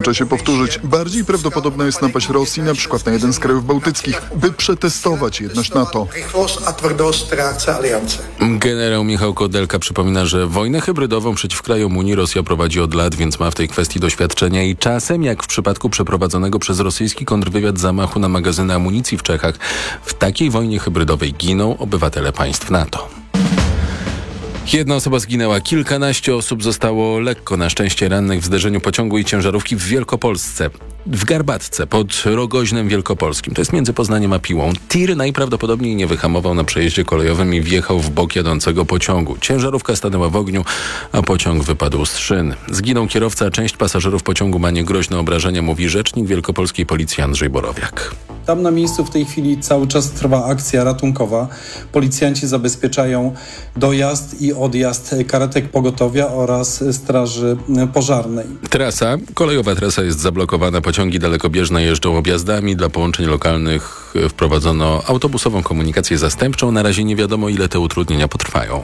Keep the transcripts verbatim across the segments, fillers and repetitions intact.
czasie powtórzyć. Bardziej prawdopodobna jest napaść Rosji na przykład na jeden z krajów bałtyckich, by przetestować jedność NATO. Generał Michał Kodelka przypomina, że wojnę hybrydową przeciw krajom Unii Rosja prowadzi od lat, więc ma w tej kwestii doświadczenia i czasem, jak w przypadku przeprowadzonego przez rosyjski kontrwywiad zamachu na magazyny amunicji w Czechach, w takiej wojnie hybrydowej giną obywatele państw NATO. Jedna osoba zginęła, kilkanaście osób zostało lekko na szczęście rannych w zderzeniu pociągu i ciężarówki w Wielkopolsce. W Garbatce pod Rogoźnem Wielkopolskim, to jest między Poznaniem a Piłą. Tir najprawdopodobniej nie wyhamował na przejeździe kolejowym i wjechał w bok jadącego pociągu. Ciężarówka stanęła w ogniu, a pociąg wypadł z szyn. Zginął kierowca, a część pasażerów pociągu ma niegroźne obrażenia, mówi rzecznik wielkopolskiej policji Andrzej Borowiak. Tam na miejscu w tej chwili cały czas trwa akcja ratunkowa. Policjanci zabezpieczają dojazd i odjazd karetek pogotowia oraz straży pożarnej. Trasa, kolejowa trasa jest zablokowana. Pociągi dalekobieżne jeżdżą objazdami. Dla połączeń lokalnych wprowadzono autobusową komunikację zastępczą. Na razie nie wiadomo, ile te utrudnienia potrwają.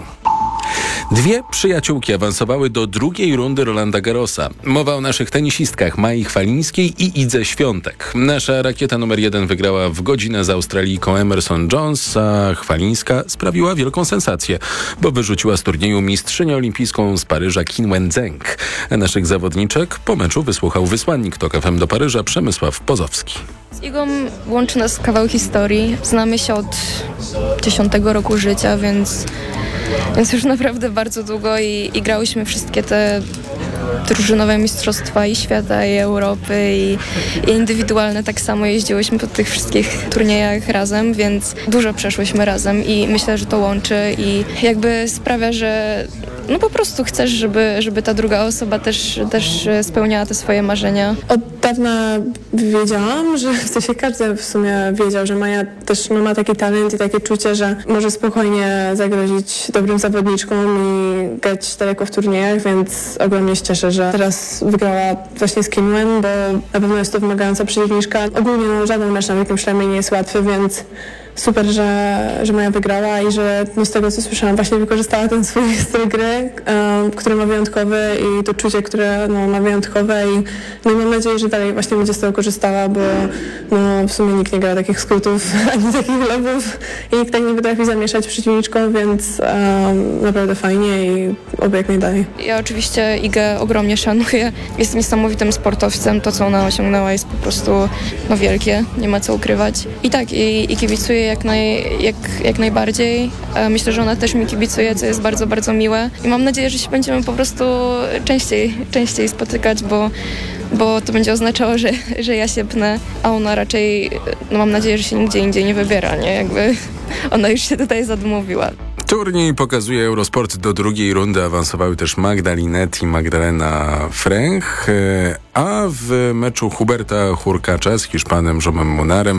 Dwie przyjaciółki awansowały do drugiej rundy Rolanda Garrosa. Mowa o naszych tenisistkach Mai Chwalińskiej i Idze Świątek. Nasza rakieta numer jeden wygrała w godzinę z Australijką Emerson Jones, a Chwalińska sprawiła wielką sensację, bo wyrzuciła z turnieju mistrzynię olimpijską z Paryża Qin Wenzheng. Naszych zawodniczek po meczu wysłuchał wysłannik Tok F M do Paryża Przemysław Pozowski. Z Igą łączy nas kawał historii. Znamy się od dziesiątego roku życia, więc... Więc już naprawdę bardzo długo i, i grałyśmy wszystkie te drużynowe mistrzostwa i świata, i Europy, i, i indywidualne. Tak samo jeździłyśmy po tych wszystkich turniejach razem, więc dużo przeszłyśmy razem i myślę, że to łączy i jakby sprawia, że no po prostu chcesz, żeby, żeby ta druga osoba też, też spełniała te swoje marzenia. Od dawna wiedziałam, że w sensie każdy w sumie wiedział, że Maja też no, ma taki talent i takie czucie, że może spokojnie zagrozić dobrym zawodniczkom i grać daleko w turniejach, więc ogromnie się cieszę, że teraz wygrała właśnie z Qin Wen, bo na pewno jest to wymagająca przeciwniczka. Ogólnie no, żaden mecz na wielkim szlemie nie jest łatwy, więc super, że, że Maja wygrała i że no, z tego, co słyszałam, właśnie wykorzystała ten swój styl gry, um, który ma wyjątkowy i to czucie, które no, ma wyjątkowe i no, mam nadzieję, że dalej właśnie będzie z tego korzystała, bo no, w sumie nikt nie gra takich skrótów ani takich lobów i nikt tak nie potrafi zamieszać przeciwniczką, więc um, naprawdę fajnie i oby jak najdalej. Ja oczywiście Igę ogromnie szanuję. Jest niesamowitym sportowcem. To, co ona osiągnęła, jest po prostu no, wielkie. Nie ma co ukrywać. I tak, i, i kibicuję jak, naj, jak, jak najbardziej. Myślę, że ona też mi kibicuje, co jest bardzo, bardzo miłe. I mam nadzieję, że się będziemy po prostu częściej, częściej spotykać, bo, bo to będzie oznaczało, że, że ja się pnę, a ona raczej, no mam nadzieję, że się nigdzie indziej nie wybiera, nie? Jakby ona już się tutaj zadumówiła. Turniej pokazuje Eurosport. Do drugiej rundy awansowały też Magda Linet i Magdalena Fręch, a w meczu Huberta Hurkacza z Hiszpanem Jomem Munarem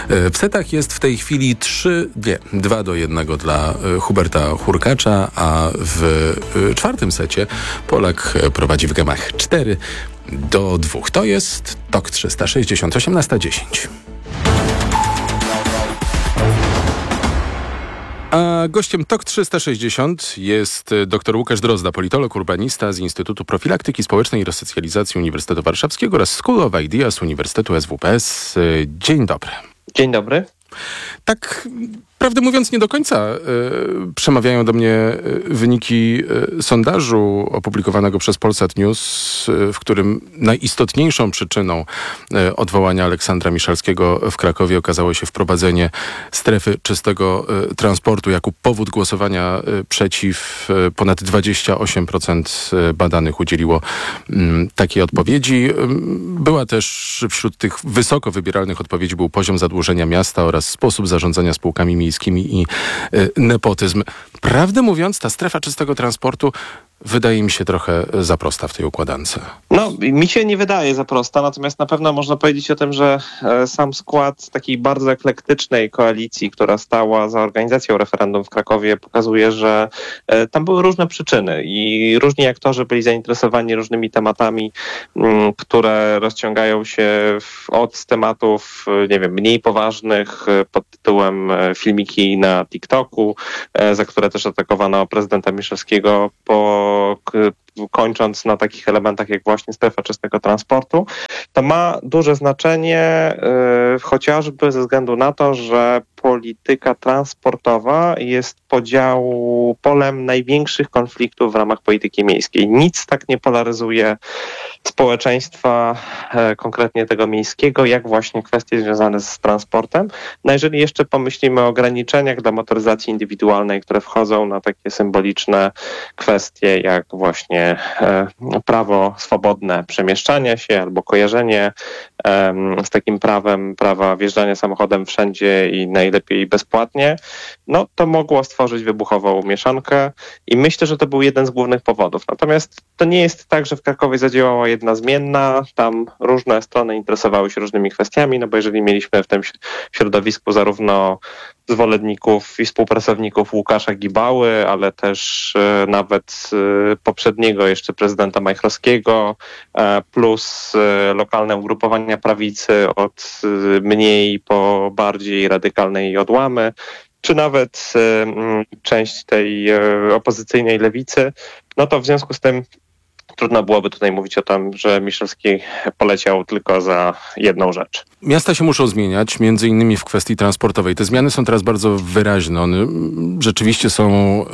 w setach jest w tej chwili trzy, nie, dwa do jednego dla Huberta Hurkacza, a w czwartym secie Polak prowadzi w gemach cztery do dwóch. To jest Tok trzysta sześćdziesiąt, osiemnasta dziesięć. A gościem Tok trzysta sześćdziesiąt jest dr Łukasz Drozda, politolog, urbanista z Instytutu Profilaktyki Społecznej i Resocjalizacji Uniwersytetu Warszawskiego oraz School of Ideas Uniwersytetu S W P S. Dzień dobry. Dzień dobry. Tak, prawdę mówiąc, nie do końca y, przemawiają do mnie y, wyniki y, sondażu opublikowanego przez Polsat News, y, w którym najistotniejszą przyczyną y, odwołania Aleksandra Miszalskiego w Krakowie okazało się wprowadzenie strefy czystego y, transportu. Jako powód głosowania y, przeciw y, ponad dwadzieścia osiem procent badanych udzieliło y, takiej odpowiedzi. Y, była też wśród tych wysoko wybieralnych odpowiedzi był poziom zadłużenia miasta oraz sposób zarządzania spółkami miejskimi i y, nepotyzm. Prawdę mówiąc, ta strefa czystego transportu wydaje mi się trochę za prosta w tej układance. No, mi się nie wydaje za prosta, natomiast na pewno można powiedzieć o tym, że e, sam skład takiej bardzo eklektycznej koalicji, która stała za organizacją referendum w Krakowie, pokazuje, że e, tam były różne przyczyny i różni aktorzy byli zainteresowani różnymi tematami, m, które rozciągają się w, od tematów, nie wiem, mniej poważnych e, pod tytułem e, filmiki na TikToku, e, za które też atakowano prezydenta Miszalskiego, po kończąc na takich elementach jak właśnie strefa czystego transportu. To ma duże znaczenie yy, chociażby ze względu na to, że polityka transportowa jest podziału, polem największych konfliktów w ramach polityki miejskiej. Nic tak nie polaryzuje społeczeństwa, e, konkretnie tego miejskiego, jak właśnie kwestie związane z transportem. No jeżeli jeszcze pomyślimy o ograniczeniach dla motoryzacji indywidualnej, które wchodzą na takie symboliczne kwestie, jak właśnie e, prawo swobodne przemieszczania się albo kojarzenie e, z takim prawem, prawa wjeżdżania samochodem wszędzie i najlepiej bezpłatnie, no to mogło stworzyć wybuchową mieszankę i myślę, że to był jeden z głównych powodów. Natomiast to nie jest tak, że w Krakowie zadziałała jedna zmienna, tam różne strony interesowały się różnymi kwestiami, no bo jeżeli mieliśmy w tym środowisku zarówno zwolenników i współpracowników Łukasza Gibały, ale też e, nawet e, poprzedniego jeszcze prezydenta Majchrowskiego, e, plus e, lokalne ugrupowania prawicy od e, mniej po bardziej radykalnej odłamy, czy nawet e, m, część tej e, opozycyjnej lewicy, no to w związku z tym trudno byłoby tutaj mówić o tym, że Miszalski poleciał tylko za jedną rzecz. Miasta się muszą zmieniać, między innymi w kwestii transportowej. Te zmiany są teraz bardzo wyraźne. One rzeczywiście są,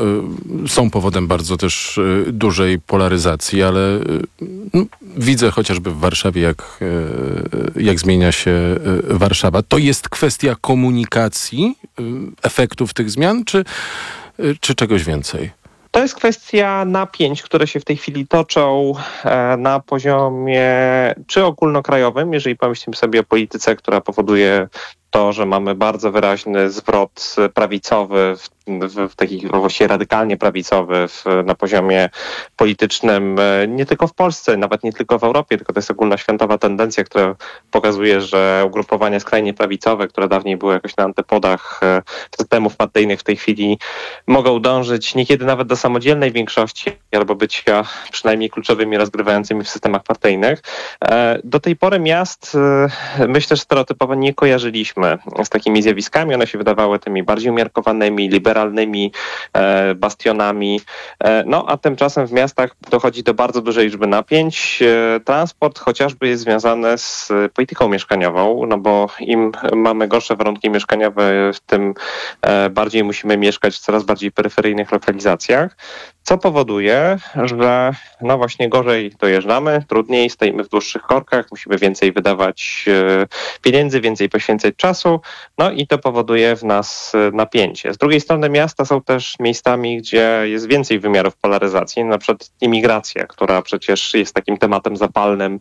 są powodem bardzo też dużej polaryzacji, ale no, widzę chociażby w Warszawie, jak, jak zmienia się Warszawa. To jest kwestia komunikacji, efektów tych zmian, czy, czy czegoś więcej? To jest kwestia napięć, które się w tej chwili toczą na poziomie czy ogólnokrajowym, jeżeli pomyślimy sobie o polityce, która powoduje to, że mamy bardzo wyraźny zwrot prawicowy, w, w, w taki właściwie radykalnie prawicowy w, na poziomie politycznym, nie tylko w Polsce, nawet nie tylko w Europie, tylko to jest ogólnoświatowa tendencja, która pokazuje, że ugrupowania skrajnie prawicowe, które dawniej były jakoś na antypodach systemów partyjnych, w tej chwili mogą dążyć niekiedy nawet do samodzielnej większości albo bycia przynajmniej kluczowymi rozgrywającymi w systemach partyjnych. Do tej pory miast, myślę, że stereotypowo nie kojarzyliśmy z takimi zjawiskami. One się wydawały tymi bardziej umiarkowanymi, liberalnymi e, bastionami. E, no a tymczasem w miastach dochodzi do bardzo dużej liczby napięć. E, transport chociażby jest związany z polityką mieszkaniową, no bo im mamy gorsze warunki mieszkaniowe, tym e, bardziej musimy mieszkać w coraz bardziej peryferyjnych lokalizacjach, co powoduje, że no właśnie gorzej dojeżdżamy, trudniej, stoimy w dłuższych korkach, musimy więcej wydawać e, pieniędzy, więcej poświęcać czasu, no i to powoduje w nas napięcie. Z drugiej strony miasta są też miejscami, gdzie jest więcej wymiarów polaryzacji, na przykład imigracja, która przecież jest takim tematem zapalnym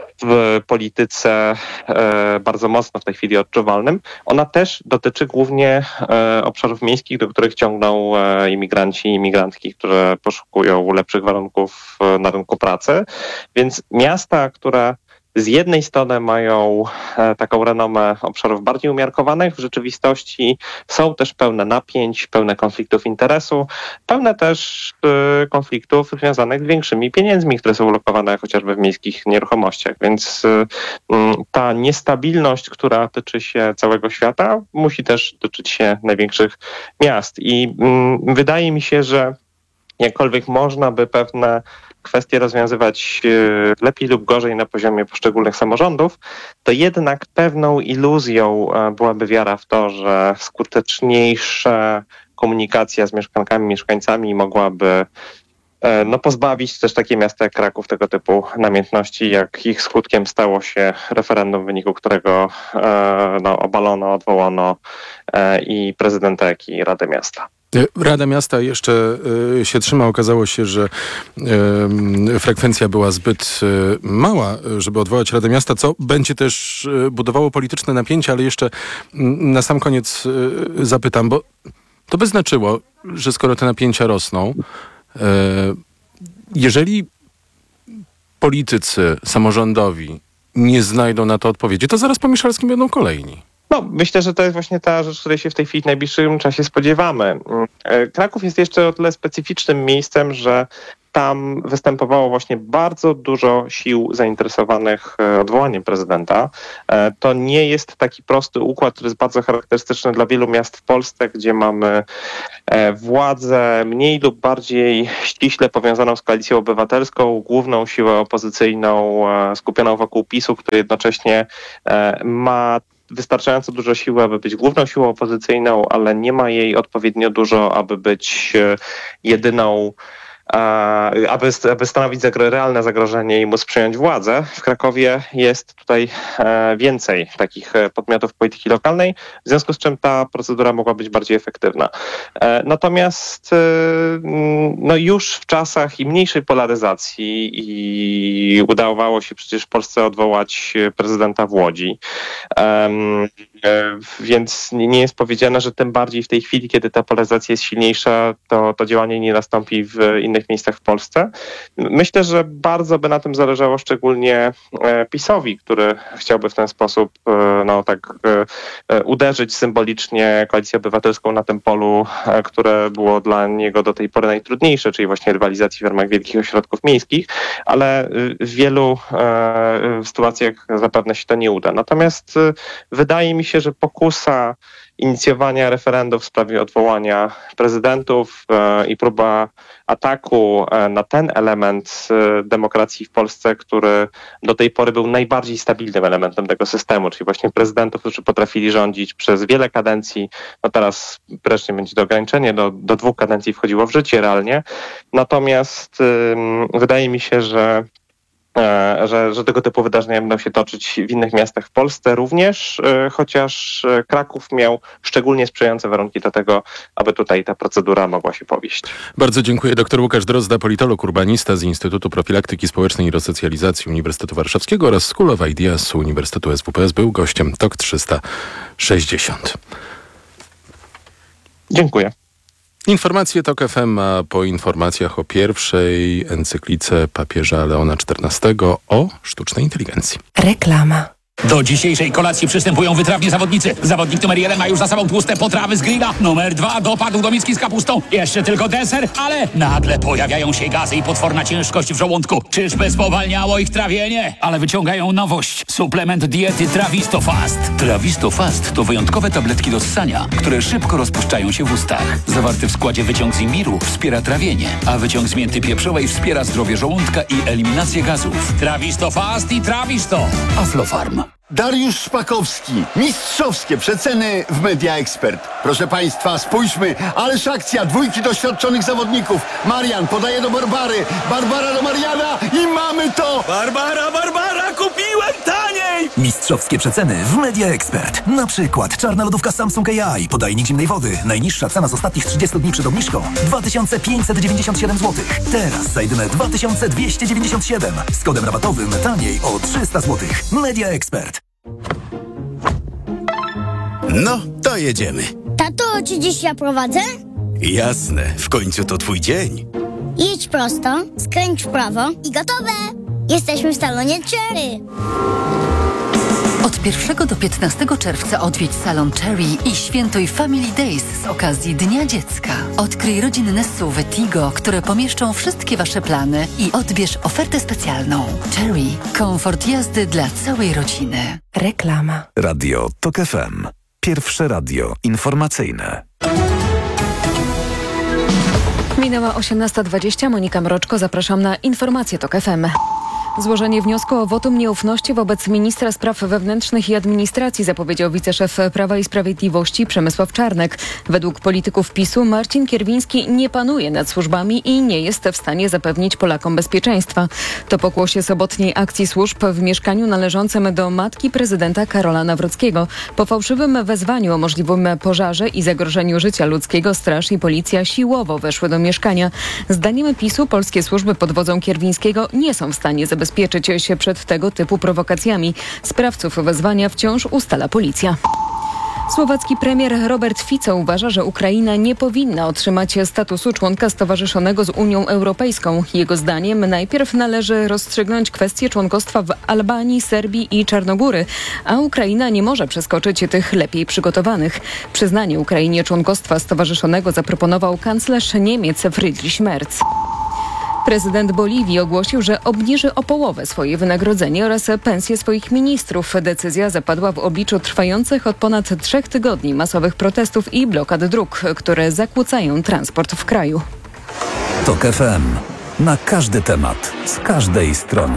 w polityce e, bardzo mocno w tej chwili odczuwalnym. Ona też dotyczy głównie e, obszarów miejskich, do których ciągną e, imigranci i imigrantki, które poszukują lepszych warunków e, na rynku pracy. Więc miasta, które z jednej strony mają e, taką renomę obszarów bardziej umiarkowanych, w rzeczywistości są też pełne napięć, pełne konfliktów interesu, pełne też e, konfliktów związanych z większymi pieniędzmi, które są ulokowane chociażby w miejskich nieruchomościach. Więc e, m, ta niestabilność, która tyczy się całego świata, musi też dotyczyć się największych miast. I m, wydaje mi się, że jakkolwiek można by pewne kwestie rozwiązywać lepiej lub gorzej na poziomie poszczególnych samorządów, to jednak pewną iluzją byłaby wiara w to, że skuteczniejsza komunikacja z mieszkankami, mieszkańcami mogłaby no, pozbawić też takie miasta jak Kraków tego typu namiętności, jak ich skutkiem stało się referendum, w wyniku którego no, obalono, odwołano i prezydenta, jak i Radę Miasta. Rada Miasta jeszcze y, się trzyma. Okazało się, że y, frekwencja była zbyt y, mała, żeby odwołać Radę Miasta, co będzie też y, budowało polityczne napięcie, ale jeszcze y, na sam koniec y, zapytam, bo to by znaczyło, że skoro te napięcia rosną, y, jeżeli politycy samorządowi nie znajdą na to odpowiedzi, to zaraz po Miszalskim będą kolejni. No, myślę, że to jest właśnie ta rzecz, której się w tej chwili w najbliższym czasie spodziewamy. Kraków jest jeszcze o tyle specyficznym miejscem, że tam występowało właśnie bardzo dużo sił zainteresowanych odwołaniem prezydenta. To nie jest taki prosty układ, który jest bardzo charakterystyczny dla wielu miast w Polsce, gdzie mamy władzę mniej lub bardziej ściśle powiązaną z Koalicją Obywatelską, główną siłę opozycyjną skupioną wokół PiSu, który jednocześnie ma wystarczająco dużo siły, aby być główną siłą opozycyjną, ale nie ma jej odpowiednio dużo, aby być jedyną, aby, aby stanowić realne zagrożenie i móc przejąć władzę. W Krakowie jest tutaj więcej takich podmiotów polityki lokalnej, w związku z czym ta procedura mogła być bardziej efektywna. Natomiast no już w czasach i mniejszej polaryzacji i udawało się przecież w Polsce odwołać prezydenta w Łodzi. Więc nie jest powiedziane, że tym bardziej w tej chwili, kiedy ta polaryzacja jest silniejsza, to, to działanie nie nastąpi w innych miejscach w Polsce. Myślę, że bardzo by na tym zależało szczególnie PiS-owi, który chciałby w ten sposób no, tak uderzyć symbolicznie Koalicję Obywatelską na tym polu, które było dla niego do tej pory najtrudniejsze, czyli właśnie rywalizacji w ramach wielkich ośrodków miejskich, ale w wielu sytuacjach zapewne się to nie uda. Natomiast wydaje mi się, że pokusa inicjowania referendum w sprawie odwołania prezydentów i próba ataku na ten element demokracji w Polsce, który do tej pory był najbardziej stabilnym elementem tego systemu, czyli właśnie prezydentów, którzy potrafili rządzić przez wiele kadencji. No teraz wreszcie będzie to ograniczenie, do, do dwóch kadencji wchodziło w życie realnie. Natomiast ym, wydaje mi się, że Że, że tego typu wydarzenia będą się toczyć w innych miastach w Polsce również, chociaż Kraków miał szczególnie sprzyjające warunki do tego, aby tutaj ta procedura mogła się powieść. Bardzo dziękuję. Doktor Łukasz Drozda, politolog, urbanista z Instytutu Profilaktyki Społecznej i Resocjalizacji Uniwersytetu Warszawskiego oraz School of Ideas Uniwersytetu S W P S. Był gościem T O K trzysta sześćdziesiąt. Dziękuję. Informacje T O K F M, a po informacjach o pierwszej encyklice papieża Leona czternastego o sztucznej inteligencji. Reklama. Do dzisiejszej kolacji przystępują wytrawni zawodnicy. Zawodnik numer jeden ma już za sobą tłuste potrawy z grilla. Numer dwa dopadł do miski z kapustą. Jeszcze tylko deser, ale nagle pojawiają się gazy i potworna ciężkość w żołądku. Czyżby spowalniało ich trawienie? Ale wyciągają nowość. Suplement diety Trawisto Fast. Trawisto Fast to wyjątkowe tabletki do ssania, które szybko rozpuszczają się w ustach. Zawarty w składzie wyciąg z imbiru wspiera trawienie, a wyciąg z mięty pieprzowej wspiera zdrowie żołądka i eliminację gazów. Trawisto Fast i Trawisto. Aflofarm. Dariusz Szpakowski. Mistrzowskie przeceny w Media Expert. Proszę Państwa, spójrzmy, ależ akcja, dwójki doświadczonych zawodników. Marian podaje do Barbary, Barbara do Mariana i mamy to! Barbara, Barbara, kupiłem taniej! Mistrzowskie przeceny w Media Expert. Na przykład czarna lodówka Samsung A I, podajnik zimnej wody. Najniższa cena z ostatnich trzydziestu dni przed obniżką dwa tysiące pięćset dziewięćdziesiąt siedem złotych. Teraz za jedyne dwa tysiące dwieście dziewięćdziesiąt siedem. Z kodem rabatowym taniej o trzysta złotych. Media Expert. No, to jedziemy. Tato, czy dziś ja prowadzę? Jasne, w końcu to twój dzień. Jedź prosto, skręć w prawo i gotowe! Jesteśmy w salonie Cherry. Od pierwszego do piętnastego czerwca odwiedź salon Cherry i świętuj Family Days z okazji Dnia Dziecka. Odkryj rodzinne S U V Tigo, które pomieszczą wszystkie Wasze plany i odbierz ofertę specjalną. Cherry. Komfort jazdy dla całej rodziny. Reklama. Radio T O K F M. Pierwsze radio informacyjne. Minęła osiemnasta dwadzieścia. Monika Mroczko, zapraszam na informacje T O K F M. Złożenie wniosku o wotum nieufności wobec ministra spraw wewnętrznych i administracji zapowiedział wiceszef Prawa i Sprawiedliwości Przemysław Czarnek. Według polityków PiSu Marcin Kierwiński nie panuje nad służbami i nie jest w stanie zapewnić Polakom bezpieczeństwa. To pokłosie sobotniej akcji służb w mieszkaniu należącym do matki prezydenta Karola Nawrockiego. Po fałszywym wezwaniu o możliwym pożarze i zagrożeniu życia ludzkiego straż i policja siłowo weszły do mieszkania. Zdaniem PiSu polskie służby pod wodzą Kierwińskiego nie są w stanie zabezpieczyć się przed tego typu prowokacjami. Sprawców wezwania wciąż ustala policja. Słowacki premier Robert Fico uważa, że Ukraina nie powinna otrzymać statusu członka stowarzyszonego z Unią Europejską. Jego zdaniem najpierw należy rozstrzygnąć kwestię członkostwa w Albanii, Serbii i Czarnogóry, a Ukraina nie może przeskoczyć tych lepiej przygotowanych. Przyznanie Ukrainie członkostwa stowarzyszonego zaproponował kanclerz Niemiec Friedrich Merz. Prezydent Boliwii ogłosił, że obniży o połowę swoje wynagrodzenie oraz pensje swoich ministrów. Decyzja zapadła w obliczu trwających od ponad trzech tygodni masowych protestów i blokad dróg, które zakłócają transport w kraju. TOK F M. Na każdy temat, z każdej strony.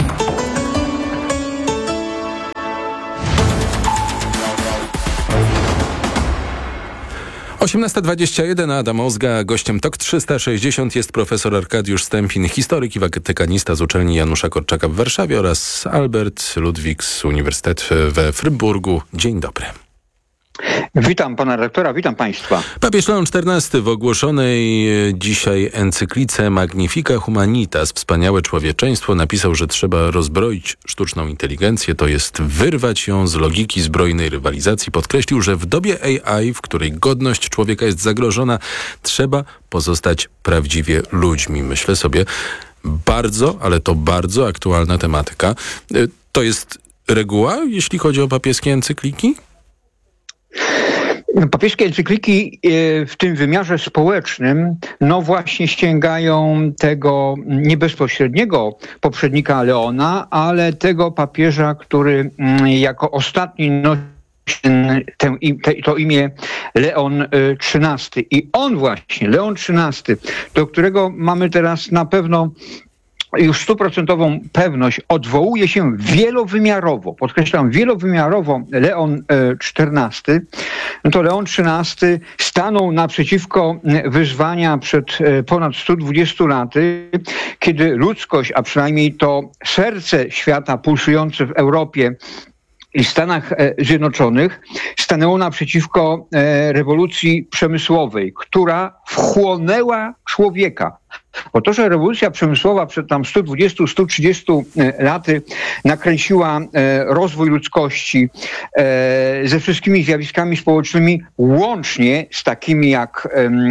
osiemnasta dwadzieścia jeden, Adam Ozga. Gościem TOK trzysta sześćdziesiąt jest profesor Arkadiusz Stępin, historyk i watykanista z uczelni Janusza Korczaka w Warszawie oraz Albert Ludwik z Uniwersytetu we Fryburgu. Dzień dobry. Witam pana rektora, witam państwa. Papież Leon czternasty w ogłoszonej dzisiaj encyklice Magnifica Humanitas, wspaniałe człowieczeństwo, napisał, że trzeba rozbroić sztuczną inteligencję, to jest wyrwać ją z logiki zbrojnej rywalizacji. Podkreślił, że w dobie A I, w której godność człowieka jest zagrożona, trzeba pozostać prawdziwie ludźmi. Myślę sobie, bardzo, ale to bardzo aktualna tematyka. To jest reguła, jeśli chodzi o papieskie encykliki? Papieskie encykliki w tym wymiarze społecznym no właśnie sięgają tego nie bezpośredniego poprzednika Leona, ale tego papieża, który jako ostatni nosi Ten, te, to imię Leon trzynasty. I on właśnie, Leon trzynasty, do którego mamy teraz na pewno już stuprocentową pewność, odwołuje się wielowymiarowo, podkreślam wielowymiarowo Leon czternasty, no to Leon trzynasty stanął naprzeciwko wyzwania przed ponad stu dwudziestu laty, kiedy ludzkość, a przynajmniej to serce świata pulsujące w Europie i Stanach Zjednoczonych stanęło naprzeciwko rewolucji przemysłowej, która wchłonęła człowieka. Bo to, że rewolucja przemysłowa przed tam stu dwudziestu do stu trzydziestu laty nakręciła rozwój ludzkości ze wszystkimi zjawiskami społecznymi, łącznie z takimi jak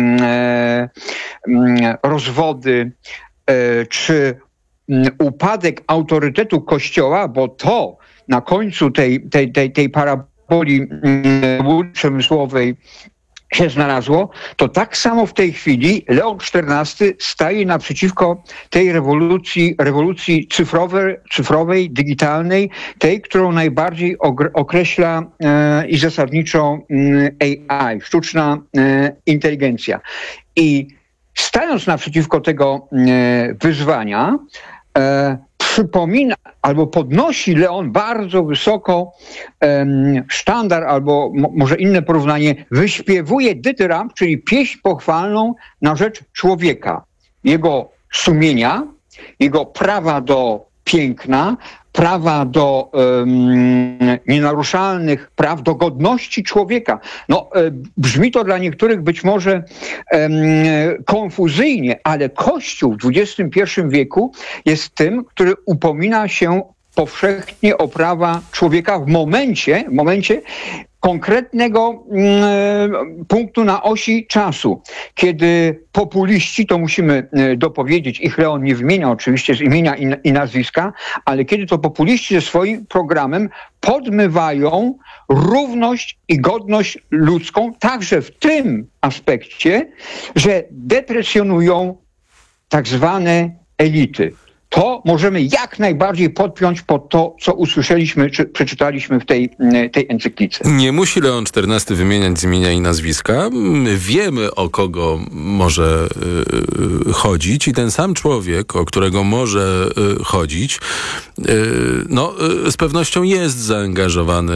rozwody czy upadek autorytetu Kościoła, bo to na końcu tej, tej, tej, tej paraboli przemysłowej się znalazło, to tak samo w tej chwili Leon czternasty staje naprzeciwko tej rewolucji, rewolucji cyfrowej, cyfrowej, digitalnej, tej, którą najbardziej określa e, i zasadniczo e, A I, sztuczna e, inteligencja. I stając naprzeciwko tego e, wyzwania, e, przypomina albo podnosi Leon bardzo wysoko um, sztandar, albo mo, może inne porównanie, wyśpiewuje dytyramb, czyli pieśń pochwalną na rzecz człowieka, jego sumienia, jego prawa do piękna, prawa do um, nienaruszalnych praw, do godności człowieka. No, e, brzmi to dla niektórych być może um, konfuzyjnie, ale Kościół w dwudziestym pierwszym wieku jest tym, który upomina się powszechnie o prawa człowieka w momencie, w momencie konkretnego mm, punktu na osi czasu, kiedy populiści, to musimy y, dopowiedzieć, ich Leon nie wymienia oczywiście z imienia i, i nazwiska, ale kiedy to populiści ze swoim programem podmywają równość i godność ludzką, także w tym aspekcie, że deprecjonują tak zwane elity. To możemy jak najbardziej podpiąć pod to, co usłyszeliśmy, czy przeczytaliśmy w tej, tej encyklice. Nie musi Leon czternasty wymieniać z imienia i nazwiska. Wiemy, o kogo może y, chodzić i ten sam człowiek, o którego może y, chodzić, y, no, y, z pewnością jest zaangażowany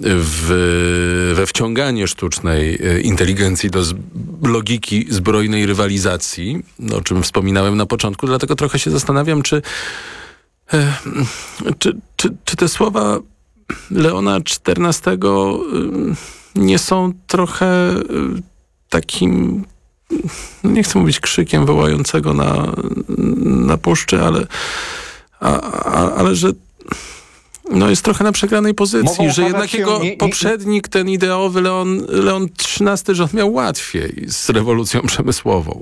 w, we wciąganie sztucznej inteligencji do z, logiki zbrojnej rywalizacji, o czym wspominałem na początku, dlatego trochę się zastanawiam, czy Czy, czy, czy te słowa Leona czternastego nie są trochę takim, nie chcę mówić krzykiem wołającego na, na puszczy, ale, a, a, ale że, no jest trochę na przegranej pozycji, Mogą że jednak okazać się jego nie- nie- poprzednik, ten ideowy Leon, Leon trzynasty, że on miał łatwiej z rewolucją przemysłową.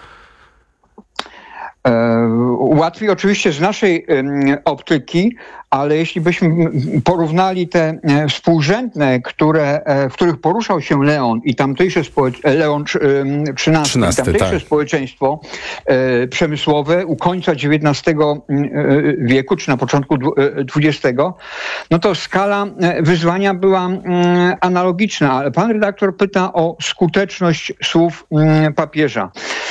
E, łatwiej oczywiście z naszej em, optyki, ale jeśli byśmy porównali te e, współrzędne, które, e, w których poruszał się Leon i tamtejsze społeczeństwo, Leon trzynasty, trzynasty, i tamtejsze tak. społeczeństwo e, przemysłowe u końca dziewiętnastego e, wieku, czy na początku dwudziestego, no to skala e, wyzwania była mm, analogiczna, ale pan redaktor pyta o skuteczność słów mm, papieża.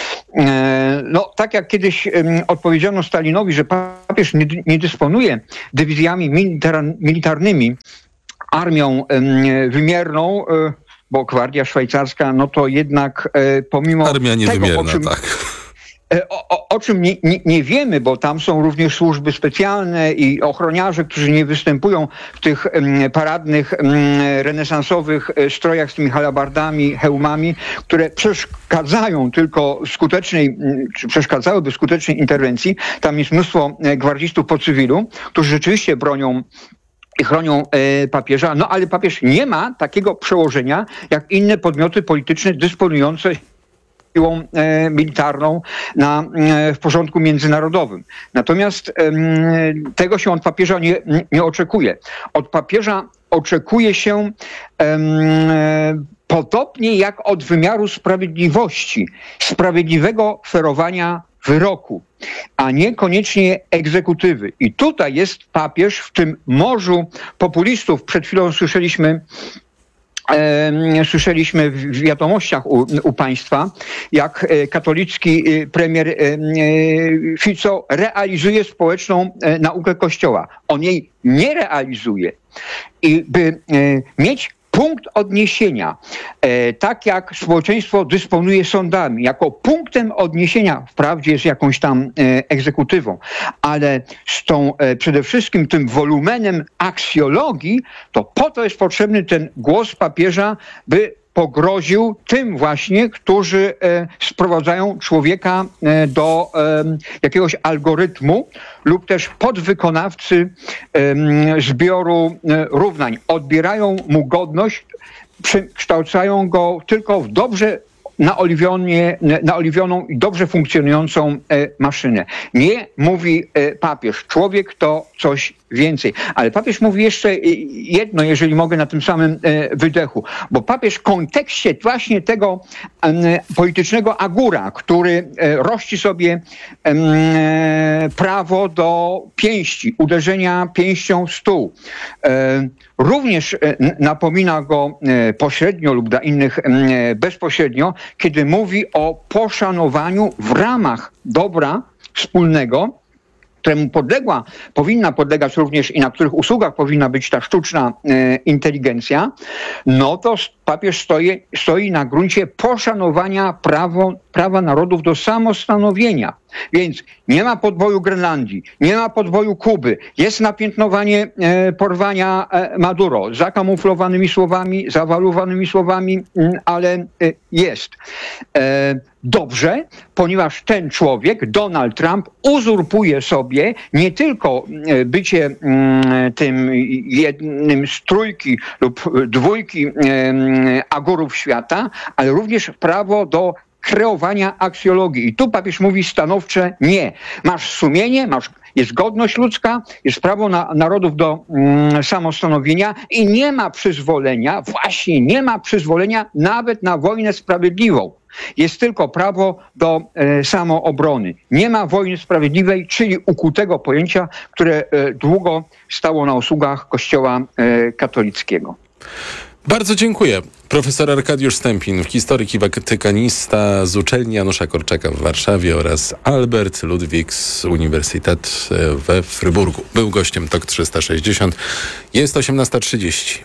E, No, tak jak kiedyś em, odpowiedziano Stalinowi, że papież nie, nie dysponuje dywizjami militar, militarnymi, armią em, wymierną, e, bo gwardia szwajcarska, no to jednak e, pomimo Armia tego, niewymierna, o czym, tak. e, o, o, o czym nie, nie, nie wiemy, bo tam są również służby specjalne i ochroniarze, którzy nie występują w tych em, paradnych, em, renesansowych e, strojach z tymi halabardami, hełmami, które przeszkadzają tylko skutecznej, m, czy przeszkadzałyby skutecznej interwencji. Tam jest mnóstwo e, gwardzistów po cywilu, którzy rzeczywiście bronią i chronią e, papieża, no ale papież nie ma takiego przełożenia jak inne podmioty polityczne dysponujące siłą e, militarną na, e, w porządku międzynarodowym. Natomiast e, tego się od papieża nie, nie oczekuje. Od papieża oczekuje się e, podobnie jak od wymiaru sprawiedliwości, sprawiedliwego ferowania wyroku, a niekoniecznie egzekutywy. I tutaj jest papież w tym morzu populistów. Przed chwilą słyszeliśmy E, słyszeliśmy w wiadomościach u, u państwa, jak e, katolicki e, premier e, e, Fico realizuje społeczną e, naukę Kościoła. On jej nie realizuje. I by e, mieć punkt odniesienia, e, tak jak społeczeństwo dysponuje sądami, jako punktem odniesienia, wprawdzie jest jakąś tam e, egzekutywą, ale z tą e, przede wszystkim tym wolumenem aksjologii, to po to jest potrzebny ten głos papieża, by pogroził tym właśnie, którzy e, sprowadzają człowieka e, do e, jakiegoś algorytmu lub też podwykonawcy e, zbioru e, równań. Odbierają mu godność, przekształcają go tylko w dobrze naoliwionie, naoliwioną i dobrze funkcjonującą e, maszynę. Nie mówi e, papież. Człowiek to coś więcej. Ale papież mówi jeszcze jedno, jeżeli mogę, na tym samym e, wydechu. Bo papież w kontekście właśnie tego e, politycznego agura, który e, rości sobie e, prawo do pięści, uderzenia pięścią w stół, e, również e, napomina go e, pośrednio lub dla innych e, bezpośrednio, kiedy mówi o poszanowaniu w ramach dobra wspólnego, któremu podległa, powinna podlegać również i na których usługach powinna być ta sztuczna e, inteligencja, no to papież stoi, stoi na gruncie poszanowania prawo, prawa narodów do samostanowienia. Więc nie ma podboju Grenlandii, nie ma podboju Kuby, jest napiętnowanie e, porwania e, Maduro, zakamuflowanymi słowami, zawalowanymi słowami, m, ale e, jest. E, dobrze, ponieważ ten człowiek, Donald Trump, uzurpuje sobie nie tylko e, bycie m, tym jednym z trójki lub dwójki e, agorów świata, ale również prawo do kreowania aksjologii. I tu papież mówi stanowcze nie. Masz sumienie, masz, jest godność ludzka, jest prawo na, narodów do mm, samostanowienia i nie ma przyzwolenia, właśnie nie ma przyzwolenia nawet na wojnę sprawiedliwą. Jest tylko prawo do e, samoobrony. Nie ma wojny sprawiedliwej, czyli ukutego pojęcia, które e, długo stało na usługach Kościoła e, katolickiego. Bardzo dziękuję. Profesor Arkadiusz Stępin, historyk i watykanista z uczelni Janusza Korczaka w Warszawie oraz Albert Ludwigs Uniwersytet we Fryburgu. Był gościem Tok trzysta sześćdziesiąt. Jest osiemnasta trzydzieści.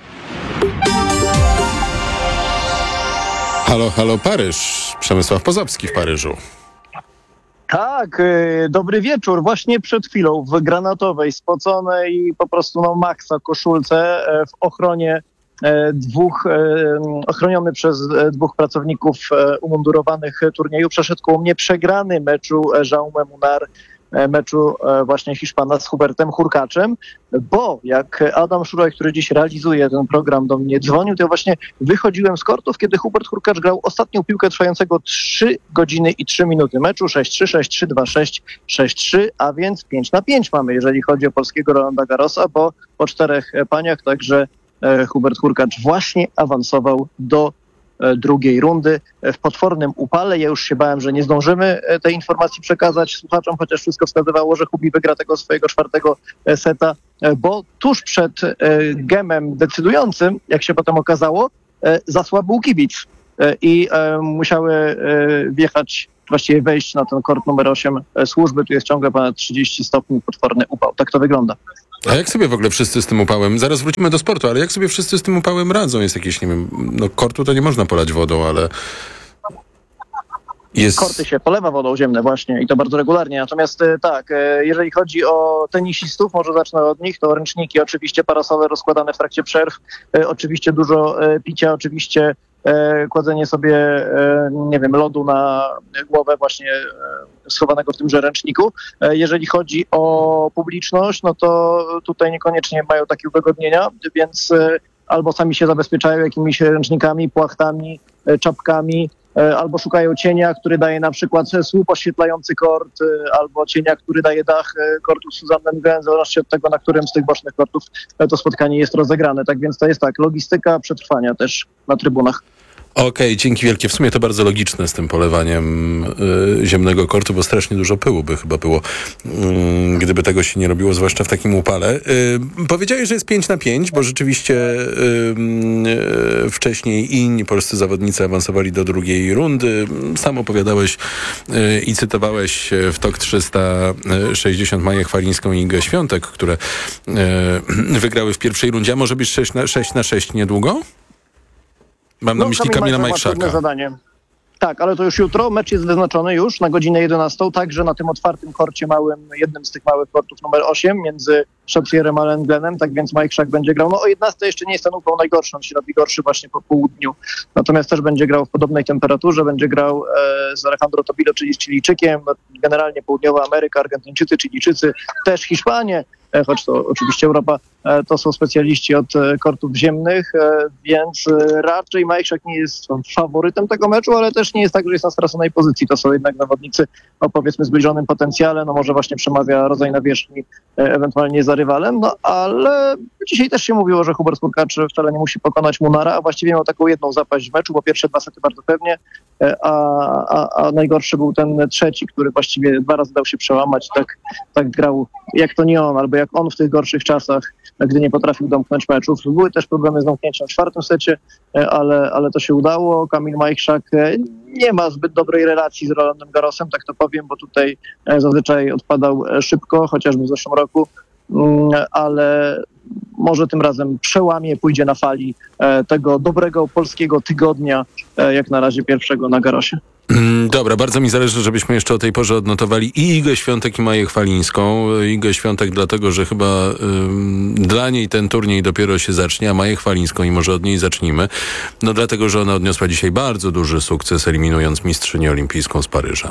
Halo, halo Paryż. Przemysław Pozowski w Paryżu. Tak, dobry wieczór. Właśnie przed chwilą w granatowej, spoconej po prostu no maksa koszulce w ochronie dwóch, ochroniony przez dwóch pracowników umundurowanych turnieju, przeszedł koło mnie przegrany meczu Jaume Munar meczu właśnie Hiszpana z Hubertem Hurkaczem, bo jak Adam Szuraj, który dziś realizuje ten program, do mnie dzwonił, to ja właśnie wychodziłem z kortów, kiedy Hubert Hurkacz grał ostatnią piłkę trwającego trzy godziny i trzy minuty meczu, sześć trzy, sześć trzy, dwa sześć, sześć trzy, a więc pięć na pięć mamy, jeżeli chodzi o polskiego Rolanda Garrosa, bo po czterech paniach, także Hubert Hurkacz właśnie awansował do drugiej rundy w potwornym upale. Ja już się bałem, że nie zdążymy tej informacji przekazać słuchaczom, chociaż wszystko wskazywało, że Hubi wygra tego swojego czwartego seta, bo tuż przed gemem decydującym, jak się potem okazało, zasłabł kibic i musiały wjechać, właściwie wejść na ten kort numer osiem służby. Tu jest ciągle ponad trzydzieści stopni, potworny upał. Tak to wygląda. A jak sobie w ogóle wszyscy z tym upałem, zaraz wrócimy do sportu, ale jak sobie wszyscy z tym upałem radzą? Jest jakieś, nie wiem, no kortu to nie można polać wodą, ale jest... Korty się polewa wodą ziemną właśnie i to bardzo regularnie. Natomiast tak, jeżeli chodzi o tenisistów, może zacznę od nich, to ręczniki, oczywiście parasole rozkładane w trakcie przerw, oczywiście dużo picia, oczywiście kładzenie sobie, nie wiem, lodu na głowę właśnie schowanego w tymże ręczniku. Jeżeli chodzi o publiczność, no to tutaj niekoniecznie mają takie udogodnienia, więc albo sami się zabezpieczają jakimiś ręcznikami, płachtami, czapkami, albo szukają cienia, który daje na przykład słup oświetlający kort, albo cienia, który daje dach kortu Suzanne Nguyen, w zależności od tego, na którym z tych bocznych kortów to spotkanie jest rozegrane. Tak więc to jest tak, logistyka przetrwania też na trybunach. Okej, okay, dzięki wielkie. W sumie to bardzo logiczne z tym polewaniem y, ziemnego kortu, bo strasznie dużo pyłu by chyba było, y, gdyby tego się nie robiło, zwłaszcza w takim upale. Y, powiedziałeś, że jest pięć na pięć, bo rzeczywiście y, y, wcześniej inni polscy zawodnicy awansowali do drugiej rundy. Sam opowiadałeś y, i cytowałeś w Tok trzysta sześćdziesiąt Maję Chwalińską i Igę Świątek, które y, wygrały w pierwszej rundzie. A może być sześć na sześć niedługo? Mam na no, myśli Kamila Majchrzaka. Zadanie. Tak, ale to już jutro. Mecz jest wyznaczony już na godzinę jedenastą, także na tym otwartym korcie małym, jednym z tych małych kortów numer osiem między Shapsierem a Lenglenem, tak więc Majchrzak będzie grał. No o jedenastej jeszcze nie jest ten upał najgorszy, on się robi gorszy właśnie po południu. Natomiast też będzie grał w podobnej temperaturze, będzie grał e, z Alejandro Tobilo, czyli z Chilijczykiem. No, generalnie Południowa Ameryka, Argentyńczycy, Chilijczycy, też Hiszpanie, e, choć to oczywiście Europa, e, to są specjaliści od e, kortów ziemnych, e, więc e, raczej Majchrzak nie jest faworytem tego meczu, ale też nie jest tak, że jest na straconej pozycji. To są jednak zawodnicy o powiedzmy zbliżonym potencjale, no może właśnie przemawia rodzaj nawierzchni, e, ewentualnie za rywalem, no ale dzisiaj też się mówiło, że Hubert Hurkacz wcale nie musi pokonać Munara, a właściwie miał taką jedną zapaść w meczu, bo pierwsze dwa sety bardzo pewnie, a, a, a najgorszy był ten trzeci, który właściwie dwa razy dał się przełamać, tak, tak grał jak to nie on, albo jak on w tych gorszych czasach, gdy nie potrafił domknąć meczów. Były też problemy z domknięciem w czwartym secie, ale, ale to się udało. Kamil Majchrzak nie ma zbyt dobrej relacji z Rolandem Garrosem, tak to powiem, bo tutaj zazwyczaj odpadał szybko, chociażby w zeszłym roku, ale może tym razem przełamie, pójdzie na fali tego dobrego polskiego tygodnia, jak na razie pierwszego na Garrosie. Dobra, bardzo mi zależy, żebyśmy jeszcze o tej porze odnotowali i Igę Świątek, i Maję Chwalińską. Igę Świątek dlatego, że chyba ym, dla niej ten turniej dopiero się zacznie, a Maję Chwalińską i może od niej zacznijmy. No dlatego, że ona odniosła dzisiaj bardzo duży sukces, eliminując mistrzynię olimpijską z Paryża.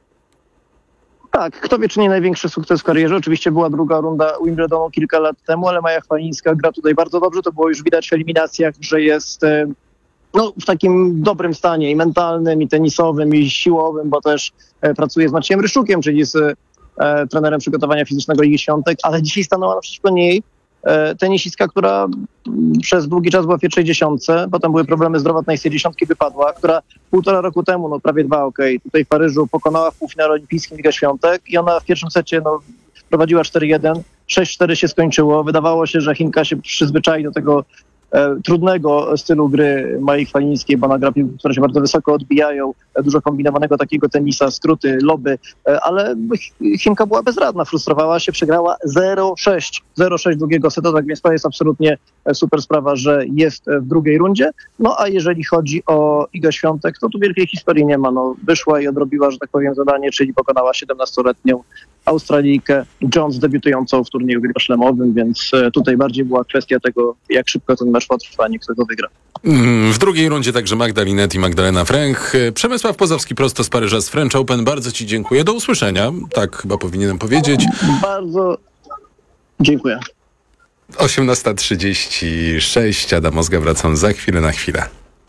Tak, kto wie, czy nie największy sukces w karierze. Oczywiście była druga runda Wimbledonu kilka lat temu, ale Maja Chwalińska gra tutaj bardzo dobrze. To było już widać w eliminacjach, że jest no, w takim dobrym stanie i mentalnym, i tenisowym, i siłowym, bo też e, pracuje z Maciejem Ryszukiem, czyli z e, trenerem przygotowania fizycznego Igi Świątek, ale dzisiaj stanęła naprzeciwko niej e, tenisistka, która przez długi czas była w pierwszej dziesiątce, potem były problemy zdrowotne i z tej dziesiątki wypadła, która półtora roku temu, no prawie dwa, okej, okay, tutaj w Paryżu pokonała w półfinale olimpijskim Igę Świątek i ona w pierwszym secie no, prowadziła cztery jeden, sześć cztery się skończyło. Wydawało się, że Chinka się przyzwyczai do tego e, trudnego stylu gry Maji Chwalińskiej, bo ona gra piłki, które się bardzo wysoko odbijają, e, dużo kombinowanego takiego tenisa, skróty, loby, e, ale Chinka była bezradna, frustrowała się, przegrała zero sześć. zero sześć drugiego seta, tak więc to jest absolutnie super sprawa, że jest w drugiej rundzie. No a jeżeli chodzi o Igę Świątek, to tu wielkiej historii nie ma. No, wyszła i odrobiła, że tak powiem, zadanie, czyli pokonała siedemnastoletnią Australijkę Jones debiutującą w turnieju graszlemowym, więc tutaj bardziej była kwestia tego, jak szybko ten mecz potrwa, nie kto go wygra. W drugiej rundzie także Magda Linette i Magdalena Fręch. Przemysław Pozowski prosto z Paryża z French Open. Bardzo ci dziękuję. Do usłyszenia. Tak chyba powinienem powiedzieć. Bardzo dziękuję. osiemnasta trzydzieści sześć. Adam Mozga, wracam za chwilę na chwilę.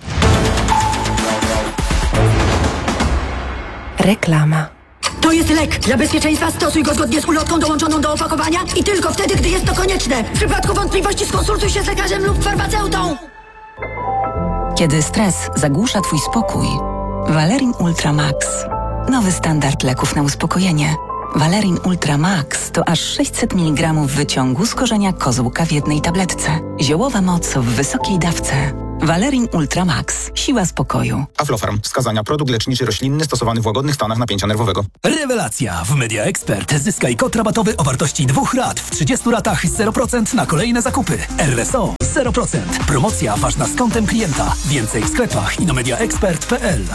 Reklama. To jest lek. Dla bezpieczeństwa stosuj go zgodnie z ulotką dołączoną do opakowania i tylko wtedy, gdy jest to konieczne. W przypadku wątpliwości skonsultuj się z lekarzem lub farmaceutą. Kiedy stres zagłusza twój spokój, Valerin Ultra Max. Nowy standard leków na uspokojenie. Valerin Ultra Max to aż sześćset miligramów wyciągu z korzenia kozłka w jednej tabletce. Ziołowa moc w wysokiej dawce. Valerin Ultra Max. Siła spokoju. Aflofarm. Wskazania. Produkt leczniczy roślinny stosowany w łagodnych stanach napięcia nerwowego. Rewelacja! W Media Expert zyskaj kod rabatowy o wartości dwóch rat w trzydziestu ratach zero procent na kolejne zakupy. R S O zero procent. Promocja ważna z kontem klienta. Więcej w sklepach i na mediaexpert kropka p l.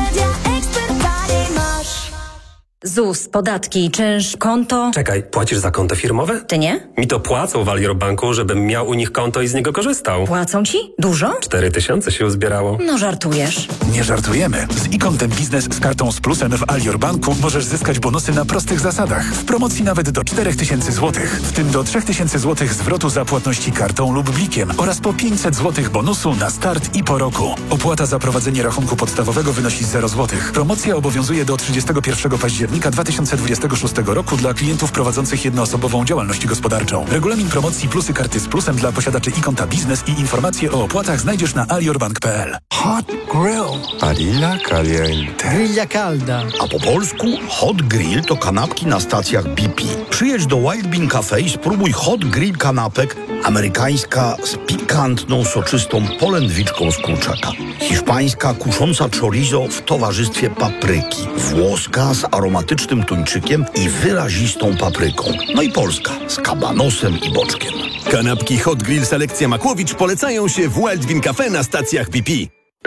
Z U S, podatki, czynsz, konto. Czekaj, płacisz za konto firmowe? Ty nie? Mi to płacą w Alior Banku, żebym miał u nich konto i z niego korzystał. Płacą ci? Dużo? Cztery tysiące się uzbierało. No żartujesz. Nie żartujemy. Z e-kontem biznes z kartą z plusem w Alior Banku możesz zyskać bonusy na prostych zasadach. W promocji nawet do czterech tysięcy złotych, w tym do trzech tysięcy złotych zwrotu za płatności kartą lub blikiem oraz po pięćset złotych bonusu na start i po roku. Opłata za prowadzenie rachunku podstawowego wynosi zero złotych. Promocja obowiązuje do trzydziestego pierwszego października dwa tysiące dwudziestego szóstego roku dla klientów prowadzących jednoosobową działalność gospodarczą. Regulamin promocji plusy karty z plusem dla posiadaczy e-konta biznes i informacje o opłatach znajdziesz na aliorbank kropka p l. Hot grill. Parilla caliente. Grilla calda. A po polsku hot grill to kanapki na stacjach B P. Przyjedź do Wild Bean Cafe i spróbuj hot grill kanapek amerykańska z pikantną, soczystą polędwiczką z kurczaka. Hiszpańska kusząca chorizo w towarzystwie papryki. Włoska z aromatycznym tuńczykiem i wyrazistą papryką. No i polska z kabanosem i boczkiem. Kanapki Hot Grill Selekcja Makłowicz polecają się w Wild Bean Cafe na stacjach B P.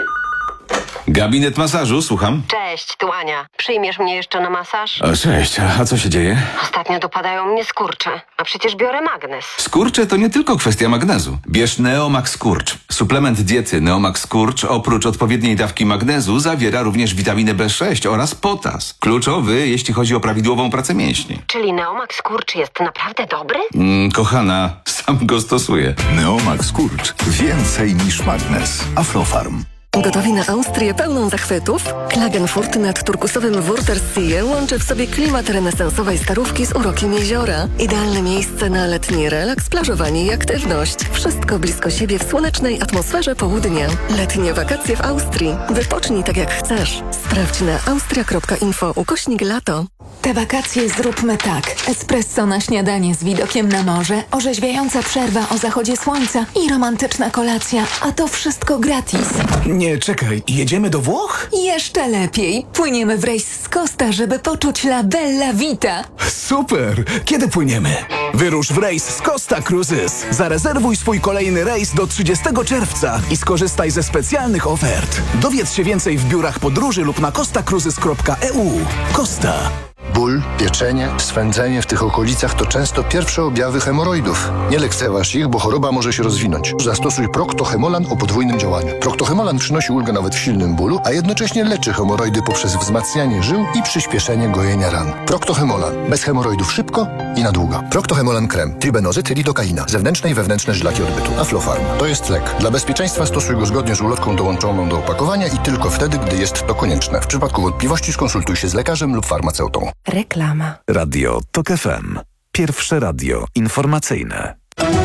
Gabinet masażu, słucham. Cześć, tu Ania. Przyjmiesz mnie jeszcze na masaż? O, cześć, a co się dzieje? Ostatnio dopadają mnie skurcze, a przecież biorę magnez. Skurcze to nie tylko kwestia magnezu. Bierz Neomax Skurcz. Suplement diety Neomax Skurcz oprócz odpowiedniej dawki magnezu zawiera również witaminę B sześć oraz potas. Kluczowy, jeśli chodzi o prawidłową pracę mięśni. Czyli Neomax Skurcz jest naprawdę dobry? Mm, kochana, sam go stosuję. Neomax Skurcz. Więcej niż magnez. Aflofarm. Gotowi na Austrię pełną zachwytów? Klagenfurt nad turkusowym Wörthersee łączy w sobie klimat renesansowej starówki z urokiem jeziora. Idealne miejsce na letni relaks, plażowanie i aktywność. Wszystko blisko siebie w słonecznej atmosferze południa. Letnie wakacje w Austrii. Wypocznij tak jak chcesz. Sprawdź na austria kropka info ukośnik lato. Te wakacje zróbmy tak. Espresso na śniadanie z widokiem na morze, orzeźwiająca przerwa o zachodzie słońca i romantyczna kolacja, a to wszystko gratis. Nie, czekaj, jedziemy do Włoch? Jeszcze lepiej. Płyniemy w rejs z Costa, żeby poczuć la bella vita. Super! Kiedy płyniemy? Wyrusz w rejs z Costa Cruises. Zarezerwuj swój kolejny rejs do trzydziestego czerwca i skorzystaj ze specjalnych ofert. Dowiedz się więcej w biurach podróży lub na costa cruises kropka e u. Costa. Ból, pieczenie, swędzenie w tych okolicach to często pierwsze objawy hemoroidów. Nie lekceważ ich, bo choroba może się rozwinąć. Zastosuj Procto-Hemolan o podwójnym działaniu. Procto-Hemolan przynosi ulgę nawet w silnym bólu, a jednocześnie leczy hemoroidy poprzez wzmacnianie żył i przyspieszenie gojenia ran. Procto-Hemolan. Bez hemoroidów szybko i na długo. Procto-Hemolan krem. Tribenozyt, lidokaina. Zewnętrzne i wewnętrzne żylaki odbytu. Aflofarm. To jest lek. Dla bezpieczeństwa stosuj go zgodnie z ulotką dołączoną do opakowania i tylko wtedy, gdy jest to konieczne. W przypadku wątpliwości skonsultuj się z lekarzem lub farmaceutą. Reklama. Radio TOK F M. Pierwsze radio informacyjne.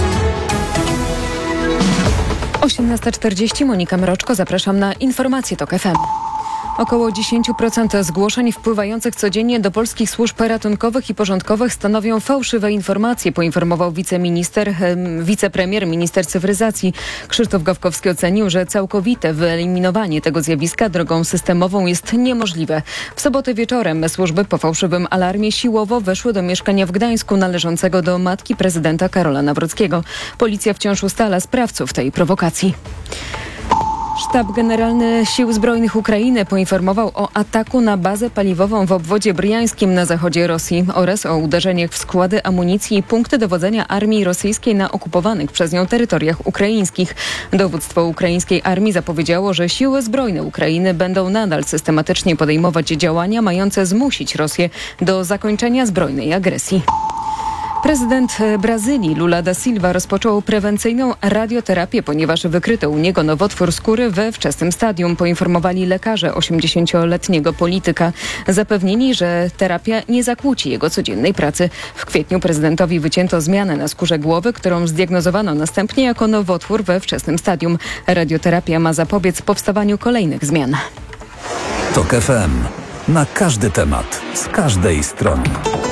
osiemnasta czterdzieści, Monika Mroczko, zapraszam na informacje TOK F M. Około dziesięć procent zgłoszeń wpływających codziennie do polskich służb ratunkowych i porządkowych stanowią fałszywe informacje, poinformował wiceminister, wicepremier, minister cyfryzacji. Krzysztof Gawkowski ocenił, że całkowite wyeliminowanie tego zjawiska drogą systemową jest niemożliwe. W sobotę wieczorem służby po fałszywym alarmie siłowo weszły do mieszkania w Gdańsku należącego do matki prezydenta Karola Nawrockiego. Policja wciąż ustala sprawców tej prowokacji. Sztab Generalny Sił Zbrojnych Ukrainy poinformował o ataku na bazę paliwową w obwodzie bryjańskim na zachodzie Rosji oraz o uderzeniach w składy amunicji i punkty dowodzenia armii rosyjskiej na okupowanych przez nią terytoriach ukraińskich. Dowództwo ukraińskiej armii zapowiedziało, że siły zbrojne Ukrainy będą nadal systematycznie podejmować działania mające zmusić Rosję do zakończenia zbrojnej agresji. Prezydent Brazylii Lula da Silva rozpoczął prewencyjną radioterapię, ponieważ wykryto u niego nowotwór skóry we wczesnym stadium, poinformowali lekarze osiemdziesięcioletniego polityka. Zapewnili, że terapia nie zakłóci jego codziennej pracy. W kwietniu prezydentowi wycięto zmianę na skórze głowy, którą zdiagnozowano następnie jako nowotwór we wczesnym stadium. Radioterapia ma zapobiec powstawaniu kolejnych zmian. TOK F M. Na każdy temat, z każdej strony.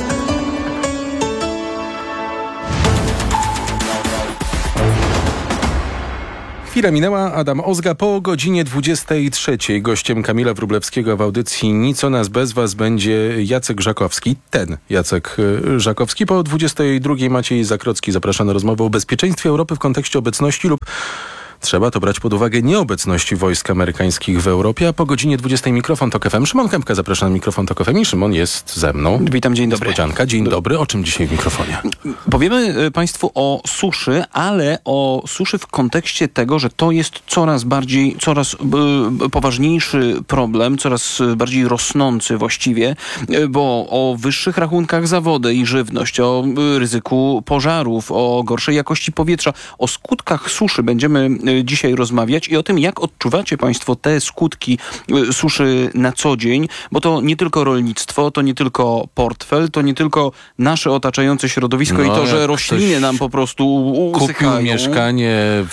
Chwila minęła. Adam Ozga po godzinie dwudziestej trzeciej. Gościem Kamila Wróblewskiego w audycji Nic o nas bez was będzie Jacek Żakowski. Ten Jacek Żakowski. Po dwudziestej drugiej Maciej Zakrocki zaprasza na rozmowę o bezpieczeństwie Europy w kontekście obecności lub trzeba to brać pod uwagę nieobecności wojsk amerykańskich w Europie, a po godzinie dwudziestej mikrofon TOK F M. Szymon Kępka zaprasza na mikrofon TOK F M i Szymon jest ze mną. Witam, dzień dobry. Niespodzianka. Dzień dobry. O czym dzisiaj w mikrofonie? Powiemy Państwu o suszy, ale o suszy w kontekście tego, że to jest coraz bardziej, coraz y, poważniejszy problem, coraz bardziej rosnący właściwie, bo o wyższych rachunkach za wodę i żywność, o y, ryzyku pożarów, o gorszej jakości powietrza, o skutkach suszy będziemy dzisiaj rozmawiać i o tym, jak odczuwacie Państwo te skutki suszy na co dzień, bo to nie tylko rolnictwo, to nie tylko portfel, to nie tylko nasze otaczające środowisko no, i to, że rośliny nam po prostu usychają. Kupił mieszkanie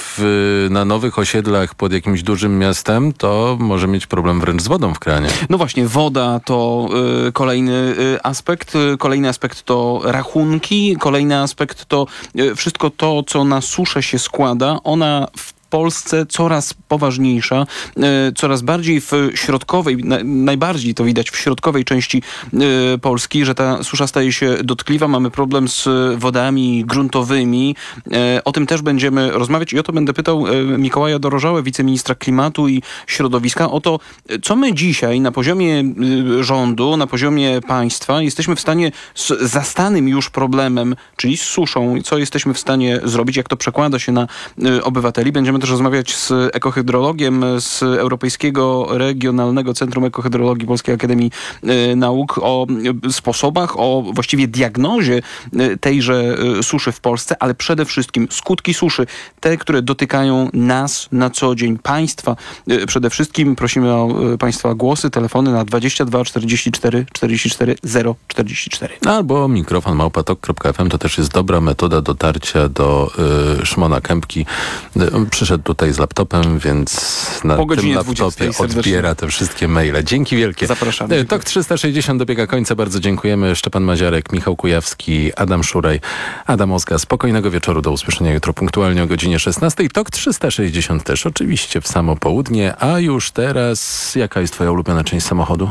w, na nowych osiedlach pod jakimś dużym miastem, to może mieć problem wręcz z wodą w kranie. No właśnie, woda to y, kolejny y, aspekt. Kolejny aspekt to rachunki. Kolejny aspekt to y, wszystko to, co na suszę się składa. Ona w Polsce coraz poważniejsza, e, coraz bardziej w środkowej, na, najbardziej to widać w środkowej części e, Polski, że ta susza staje się dotkliwa. Mamy problem z wodami gruntowymi. E, o tym też będziemy rozmawiać i o to będę pytał e, Mikołaja Dorożałę, wiceministra klimatu i środowiska, o to, co my dzisiaj na poziomie e, rządu, na poziomie państwa jesteśmy w stanie z zastanym już problemem, czyli z suszą, co jesteśmy w stanie zrobić, jak to przekłada się na e, obywateli. Będziemy też rozmawiać z ekohydrologiem z Europejskiego Regionalnego Centrum Ekohydrologii Polskiej Akademii y, Nauk o y, sposobach, o właściwie diagnozie y, tejże y, suszy w Polsce, ale przede wszystkim skutki suszy, te, które dotykają nas na co dzień, państwa. Y, przede wszystkim prosimy o y, Państwa głosy, telefony na dwadzieścia dwa czterdzieści cztery czterdzieści cztery zero czterdzieści cztery. Albo mikrofon małpa tok kropka f m, to też jest dobra metoda dotarcia do y, Szymona Kępki. Y, przyszedł tutaj z laptopem, więc na po tym laptopie odbiera te wszystkie maile. Dzięki wielkie. Zapraszamy. TOK trzysta sześćdziesiąt dobiega końca. Bardzo dziękujemy. Szczepan Maziarek, Michał Kujawski, Adam Szuraj, Adam Ozga. Spokojnego wieczoru. Do usłyszenia jutro punktualnie o godzinie szesnastej. TOK trzysta sześćdziesiąt też oczywiście w samo południe. A już teraz, jaka jest twoja ulubiona część samochodu?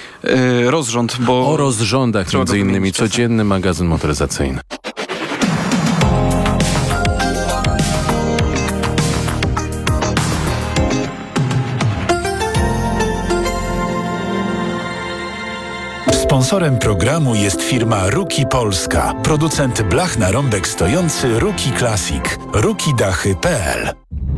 Yy, rozrząd, bo... O rozrządach między innymi. Codzienny magazyn motoryzacyjny. Sponsorem programu jest firma Ruki Polska, producent blach na rąbek stojący Ruki Classic. ruki dachy kropka p l.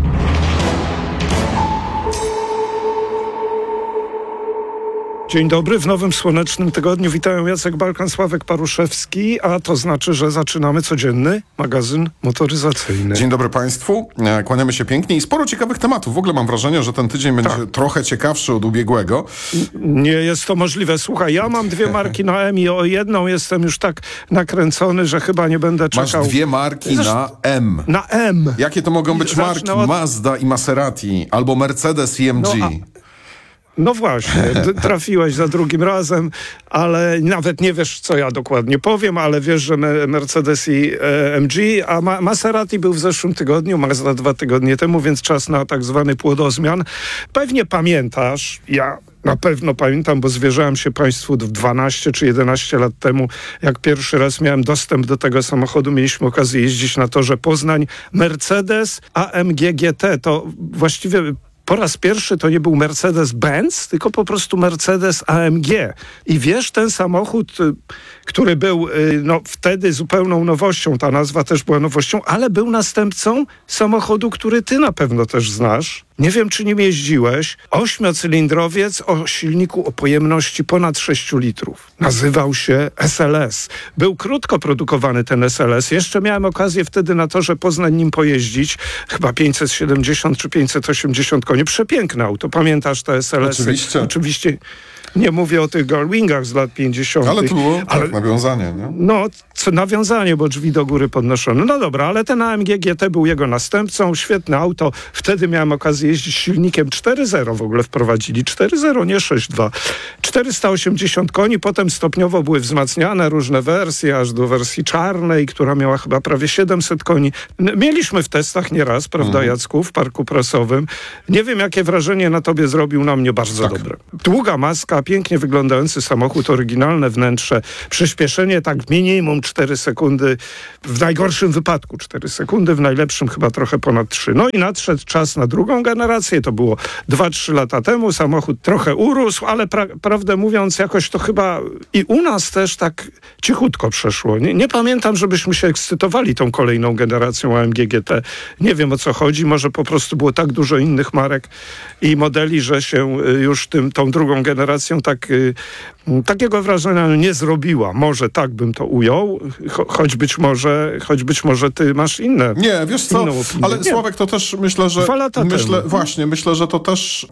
Dzień dobry, w nowym słonecznym tygodniu witają Jacek Balkan, Sławek Paruszewski, a to znaczy, że zaczynamy codzienny magazyn motoryzacyjny. Dzień dobry Państwu, kłaniamy się pięknie i sporo ciekawych tematów. W ogóle mam wrażenie, że ten tydzień będzie tak. trochę ciekawszy od ubiegłego. Nie jest to możliwe. Słuchaj, ja mam dwie marki na M i o jedną jestem już tak nakręcony, że chyba nie będę czekał. Masz dwie marki Zresztą... na M. Na M. Jakie to mogą być Zacznę marki? Od... Mazda i Maserati, albo Mercedes i M G. No, a... No właśnie, trafiłeś za drugim razem, ale nawet nie wiesz, co ja dokładnie powiem, ale wiesz, że Mercedes i e, M G, a Ma- Maserati był w zeszłym tygodniu, Mazda dwa tygodnie temu, więc czas na tak zwany płodozmian. Pewnie pamiętasz, ja na pewno pamiętam, bo zwierzałem się Państwu dwanaście czy jedenaście lat temu, jak pierwszy raz miałem dostęp do tego samochodu, mieliśmy okazję jeździć na torze Poznań. Mercedes A M G G T to właściwie po raz pierwszy to nie był Mercedes-Benz, tylko po prostu Mercedes A M G. I wiesz, ten samochód, który był no, wtedy zupełną nowością, ta nazwa też była nowością, ale był następcą samochodu, który ty na pewno też znasz. Nie wiem, czy nim jeździłeś. Ośmiocylindrowiec o silniku o pojemności ponad sześć litrów. Nazywał się S L S. Był krótko produkowany ten S L S. Jeszcze miałem okazję wtedy na torze Poznań nim pojeździć. Chyba pięćset siedemdziesiąt czy pięćset osiemdziesiąt koni. Przepiękne auto. Pamiętasz te S L S-y? Oczywiście. Oczywiście. Nie mówię o tych Gullwingach z lat pięćdziesiątych. Ale tu było ale, tak, nawiązanie, nie? No, co, nawiązanie, bo drzwi do góry podnoszone. No dobra, ale ten A M G G T był jego następcą. Świetne auto. Wtedy miałem okazję jeździć silnikiem cztery zero w ogóle wprowadzili. cztery zero, nie sześć dwa. czterysta osiemdziesiąt koni, potem stopniowo były wzmacniane różne wersje, aż do wersji czarnej, która miała chyba prawie siedemset koni. Mieliśmy w testach nieraz, prawda, mhm. Jacku, w parku prasowym. Nie wiem, jakie wrażenie na tobie zrobił, na mnie bardzo tak. dobre. Długa maska, pięknie wyglądający samochód, oryginalne wnętrze, przyspieszenie tak minimum cztery sekundy, w najgorszym wypadku cztery sekundy, w najlepszym chyba trochę ponad trzy. No i nadszedł czas na drugą generację, to było dwa trzy lata temu, samochód trochę urósł, ale pra- prawdę mówiąc jakoś to chyba i u nas też tak cichutko przeszło. Nie, nie pamiętam, żebyśmy się ekscytowali tą kolejną generacją A M G G T. Nie wiem, o co chodzi, może po prostu było tak dużo innych marek i modeli, że się już tym, tą drugą generacją tak, y, takiego wrażenia nie zrobiła. Może tak bym to ujął, cho, choć być może, choć być może ty masz inne. Nie, wiesz co, ale nie. Sławek, to też myślę, że Dwa lata myślę, temu. właśnie, myślę, że to też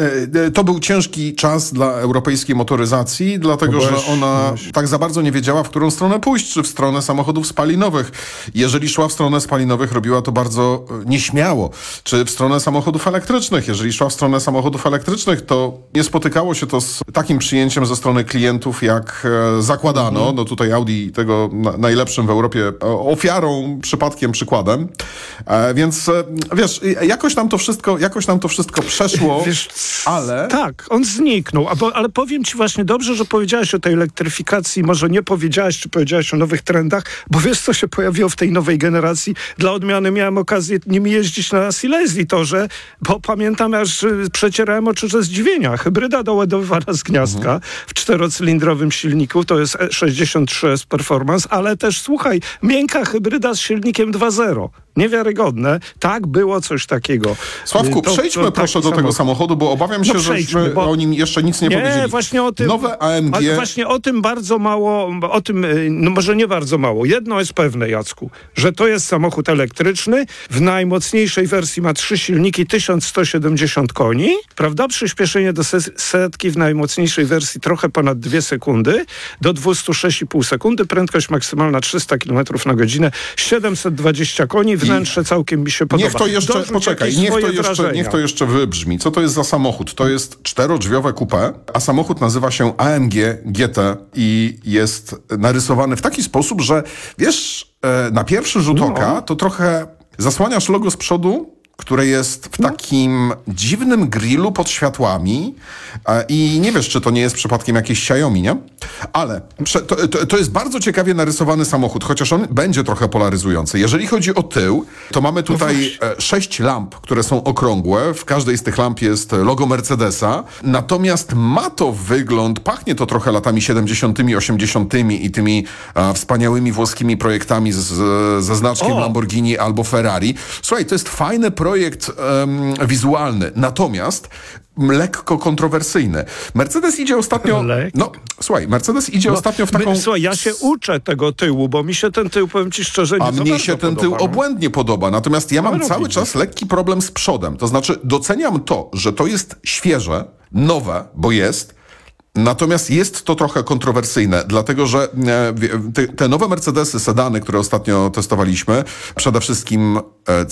e, to był ciężki czas dla europejskiej motoryzacji, dlatego, no że ona właśnie. tak za bardzo nie wiedziała, w którą stronę pójść, czy w stronę samochodów spalinowych. Jeżeli szła w stronę spalinowych, robiła to bardzo nieśmiało. Czy w stronę samochodów elektrycznych. Jeżeli szła w stronę samochodów elektrycznych, to nie spotykało się to z takim przyjęciem ze strony klientów, jak e, zakładano. Mm. No tutaj Audi tego na, najlepszym w Europie e, ofiarą, przypadkiem, przykładem. E, więc e, wiesz, jakoś nam to wszystko, jakoś nam to wszystko przeszło, wiesz, ale... Tak, on zniknął. A bo, ale powiem ci właśnie dobrze, że powiedziałeś o tej elektryfikacji. Może nie powiedziałeś, czy powiedziałeś o nowych trendach, bo wiesz, co się pojawiło w tej nowej generacji. Dla odmiany miałem okazję nimi jeździć na Silesii torze, bo pamiętam, aż przecierałem oczy ze zdziwienia. Hybryda doładowywana z gniazdka mhm. w czterocylindrowym silniku, to jest sześćdziesiąt trzy S Performance, ale też, słuchaj, miękka hybryda z silnikiem dwa zero. Niewiarygodne. Tak, było coś takiego. Sławku, to, przejdźmy to proszę do samochód. tego samochodu, bo obawiam się, no że bo... o nim jeszcze nic nie, nie powiedzieli. Właśnie o tym, Nowe A M G... Właśnie o tym bardzo mało, o tym, no może nie bardzo mało. Jedno jest pewne, Jacku, że to jest samochód elektryczny. W najmocniejszej wersji ma trzy silniki, tysiąc sto siedemdziesiąt koni, prawda? Przyspieszenie do setki w najmocniejszej wersji trochę ponad dwie sekundy, do dwieście sześć i pół sekundy, prędkość maksymalna trzysta kilometrów na godzinę, siedemset dwadzieścia koni, wnętrze całkiem mi się podoba. Niech to jeszcze, Dorzuć poczekaj, niech to jeszcze, niech to jeszcze wybrzmi. Co to jest za samochód? To jest czterodrzwiowe coupé, a samochód nazywa się A M G G T i jest narysowany w taki sposób, że wiesz, na pierwszy rzut oka no. to trochę zasłaniasz logo z przodu, które jest w takim dziwnym grillu pod światłami e, i nie wiesz, czy to nie jest przypadkiem jakieś Xiaomi, nie? Ale prze, to, to, to jest bardzo ciekawie narysowany samochód, chociaż on będzie trochę polaryzujący. Jeżeli chodzi o tył, to mamy tutaj no e, sześć lamp, które są okrągłe. W każdej z tych lamp jest logo Mercedesa. Natomiast ma to wygląd, pachnie to trochę latami siedemdziesiątymi, osiemdziesiątymi i tymi e, wspaniałymi włoskimi projektami z, z, ze znaczkiem o. Lamborghini albo Ferrari. Słuchaj, to jest fajny projekt, projekt um, wizualny, natomiast lekko kontrowersyjny. Mercedes idzie ostatnio... Lek. No, słuchaj, Mercedes idzie no, ostatnio w taką... My, słuchaj, ja się uczę tego tyłu, bo mi się ten tył, powiem ci szczerze, nie A mnie się ten podoba, tył no? obłędnie podoba, natomiast ja mam no, cały czas lekki problem z przodem. To znaczy, doceniam to, że to jest świeże, nowe, bo jest, natomiast jest to trochę kontrowersyjne, dlatego że te, te nowe Mercedesy, sedany, które ostatnio testowaliśmy, przede wszystkim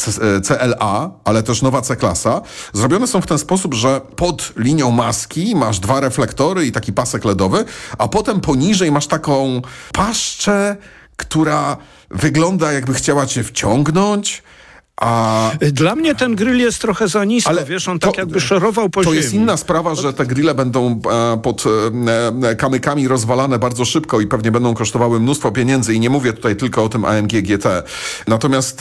C L A, ale też nowa C-klasa, zrobione są w ten sposób, że pod linią maski masz dwa reflektory i taki pasek ledowy, a potem poniżej masz taką paszczę, która wygląda, jakby chciała cię wciągnąć. A... Dla mnie ten grill jest trochę za nisko, ale wiesz, on to, tak jakby szorował po to ziemi. To jest inna sprawa, że te grille będą e, pod e, kamykami rozwalane bardzo szybko i pewnie będą kosztowały mnóstwo pieniędzy i nie mówię tutaj tylko o tym A M G G T. Natomiast e,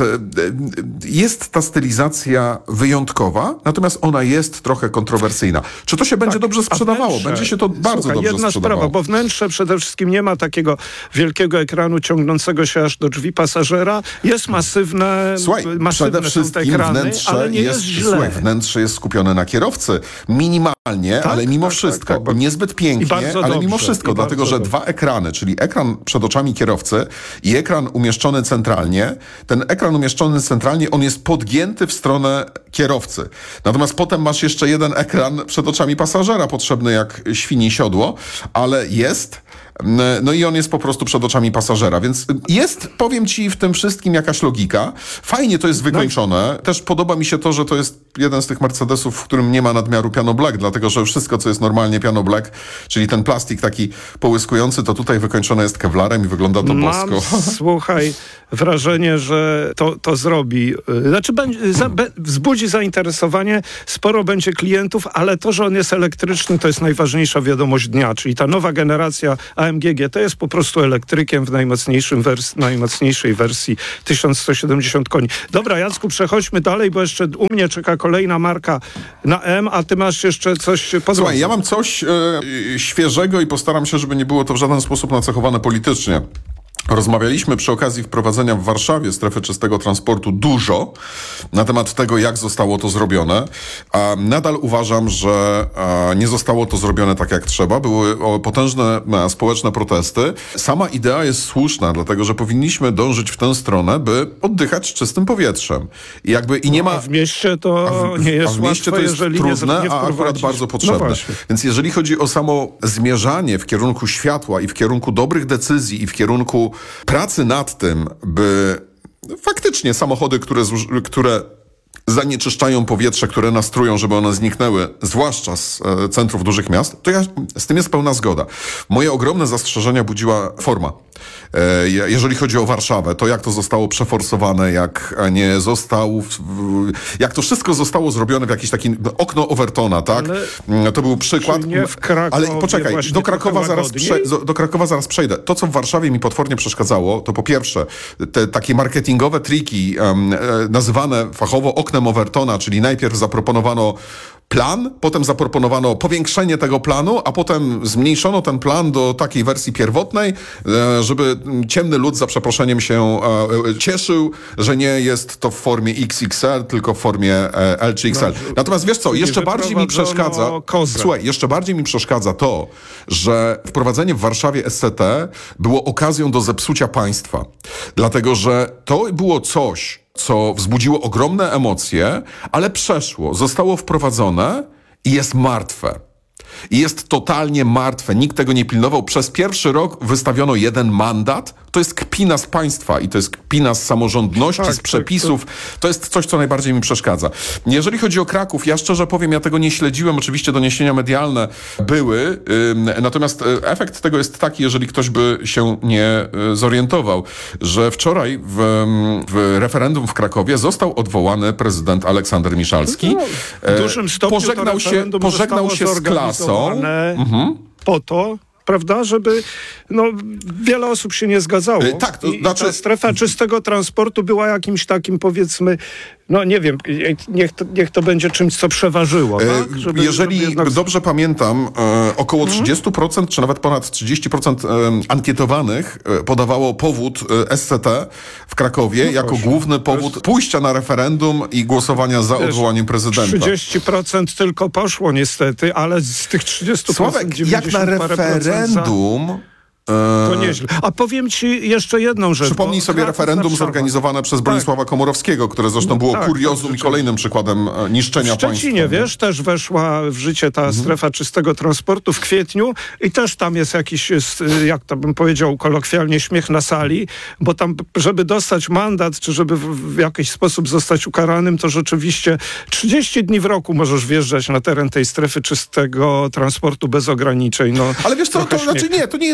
jest ta stylizacja wyjątkowa, natomiast ona jest trochę kontrowersyjna. Czy to się będzie tak, dobrze sprzedawało? Wnętrze, będzie się to bardzo słuchaj, dobrze jedna sprzedawało. Sprawa, bo wnętrze przede wszystkim nie ma takiego wielkiego ekranu ciągnącego się aż do drzwi pasażera. Jest masywne, słuchaj, masywne przede wszystkim ekrany, wnętrze ale nie jest, jest źle. Słuchaj, wnętrze jest skupione na kierowcy. Minimalnie, tak, ale mimo tak, wszystko. Tak, tak, niezbyt pięknie, ale dobrze, mimo wszystko. Dlatego, że dobrze. Dwa ekrany, czyli ekran przed oczami kierowcy i ekran umieszczony centralnie. Ten ekran umieszczony centralnie, on jest podgięty w stronę kierowcy. Natomiast potem masz jeszcze jeden ekran przed oczami pasażera, potrzebny jak świni siodło, ale jest... No i on jest po prostu przed oczami pasażera, więc jest, powiem ci, w tym wszystkim jakaś logika. Fajnie to jest wykończone. Też podoba mi się to, że to jest jeden z tych Mercedesów, w którym nie ma nadmiaru piano black, dlatego że wszystko, co jest normalnie piano black, czyli ten plastik taki połyskujący, to tutaj wykończone jest kewlarem i wygląda to Mam, bosko. Słuchaj, wrażenie, że to, to zrobi. Znaczy będzie, za, be, wzbudzi zainteresowanie, sporo będzie klientów, ale to, że on jest elektryczny, to jest najważniejsza wiadomość dnia, czyli ta nowa generacja A M G G T jest po prostu elektrykiem w najmocniejszym wers- najmocniejszej wersji tysiąc sto siedemdziesiąt koni. Dobra, Jacku, przechodźmy dalej, bo jeszcze u mnie czeka kolejna marka na M, a ty masz jeszcze coś po drodze. Słuchaj, ja mam coś e, świeżego i postaram się, żeby nie było to w żaden sposób nacechowane politycznie. Rozmawialiśmy przy okazji wprowadzenia w Warszawie strefy czystego transportu dużo na temat tego, jak zostało to zrobione. A nadal uważam, że nie zostało to zrobione tak, jak trzeba. Były potężne społeczne protesty. Sama idea jest słuszna, dlatego że powinniśmy dążyć w tę stronę, by oddychać czystym powietrzem. I jakby i nie ma... A w mieście to w, nie jest a w mieście łatwe, to jest jeżeli trudne, nie, nie a akurat bardzo potrzebne. No Więc jeżeli chodzi o samo zmierzanie w kierunku światła i w kierunku dobrych decyzji i w kierunku pracy nad tym, by faktycznie samochody, które, które zanieczyszczają powietrze, które nas trują, żeby one zniknęły, zwłaszcza z e, centrów dużych miast, to ja, z tym jest pełna zgoda. Moje ogromne zastrzeżenia budziła forma. E, jeżeli chodzi o Warszawę, to jak to zostało przeforsowane, jak nie został, jak to wszystko zostało zrobione w jakiś taki okno Overtona, tak? Ale to był przykład. Nie w Krakowie, ale poczekaj, do Krakowa, zaraz prze, do, do Krakowa zaraz przejdę. To, co w Warszawie mi potwornie przeszkadzało, to po pierwsze, te takie marketingowe triki, um, e, nazywane fachowo oknem Overtona, czyli najpierw zaproponowano plan, potem zaproponowano powiększenie tego planu, a potem zmniejszono ten plan do takiej wersji pierwotnej, żeby ciemny lud, za przeproszeniem, się cieszył, że nie jest to w formie X X L, tylko w formie L czy X L. Natomiast wiesz co, jeszcze bardziej mi przeszkadza, słuchaj, jeszcze bardziej mi przeszkadza to, że wprowadzenie w Warszawie S C T było okazją do zepsucia państwa. Dlatego, że to było coś, co wzbudziło ogromne emocje, ale przeszło, zostało wprowadzone i jest martwe. I jest totalnie martwe. Nikt tego nie pilnował. Przez pierwszy rok wystawiono jeden mandat. To jest kpina z państwa i to jest kpina z samorządności, tak, z przepisów. Tak, tak. To jest coś, co najbardziej mi przeszkadza. Jeżeli chodzi o Kraków, ja szczerze powiem, ja tego nie śledziłem. Oczywiście doniesienia medialne były. Yy, natomiast efekt tego jest taki, jeżeli ktoś by się nie yy, zorientował, że wczoraj w, w referendum w Krakowie został odwołany prezydent Aleksander Miszalski. No, w dużym stopniu pożegnał się, pożegnał się z klasą. Mhm. Po to, prawda, żeby no, wiele osób się nie zgadzało. Yy, tak, to I, znaczy... I ta strefa czystego transportu była jakimś takim, powiedzmy, no nie wiem, niech to, niech to będzie czymś, co przeważyło. Tak? Żeby, Jeżeli żeby jednak... dobrze pamiętam, e, około trzydzieści procent, czy nawet ponad trzydzieści procent e, ankietowanych e, podawało powód e, S C T w Krakowie no jako właśnie. główny powód jest... pójścia na referendum i głosowania za Wiesz, odwołaniem prezydenta. trzydzieści procent tylko poszło niestety, ale z tych trzydziestu procent Sławek, jak na referendum... To nieźle. A powiem ci jeszcze jedną rzecz. Przypomnij sobie referendum zorganizowane przez Bronisława tak. Komorowskiego, które zresztą było tak, kuriozum tak, i kolejnym przykładem niszczenia państwa. W Szczecinie, państwa. wiesz, też weszła w życie ta mhm. strefa czystego transportu w kwietniu i też tam jest jakiś, jak to bym powiedział kolokwialnie, śmiech na sali, bo tam, żeby dostać mandat, czy żeby w, w jakiś sposób zostać ukaranym, to rzeczywiście trzydzieści dni w roku możesz wjeżdżać na teren tej strefy czystego transportu bez ograniczeń. No, ale wiesz co, to znaczy nie, to nie jest śmiech.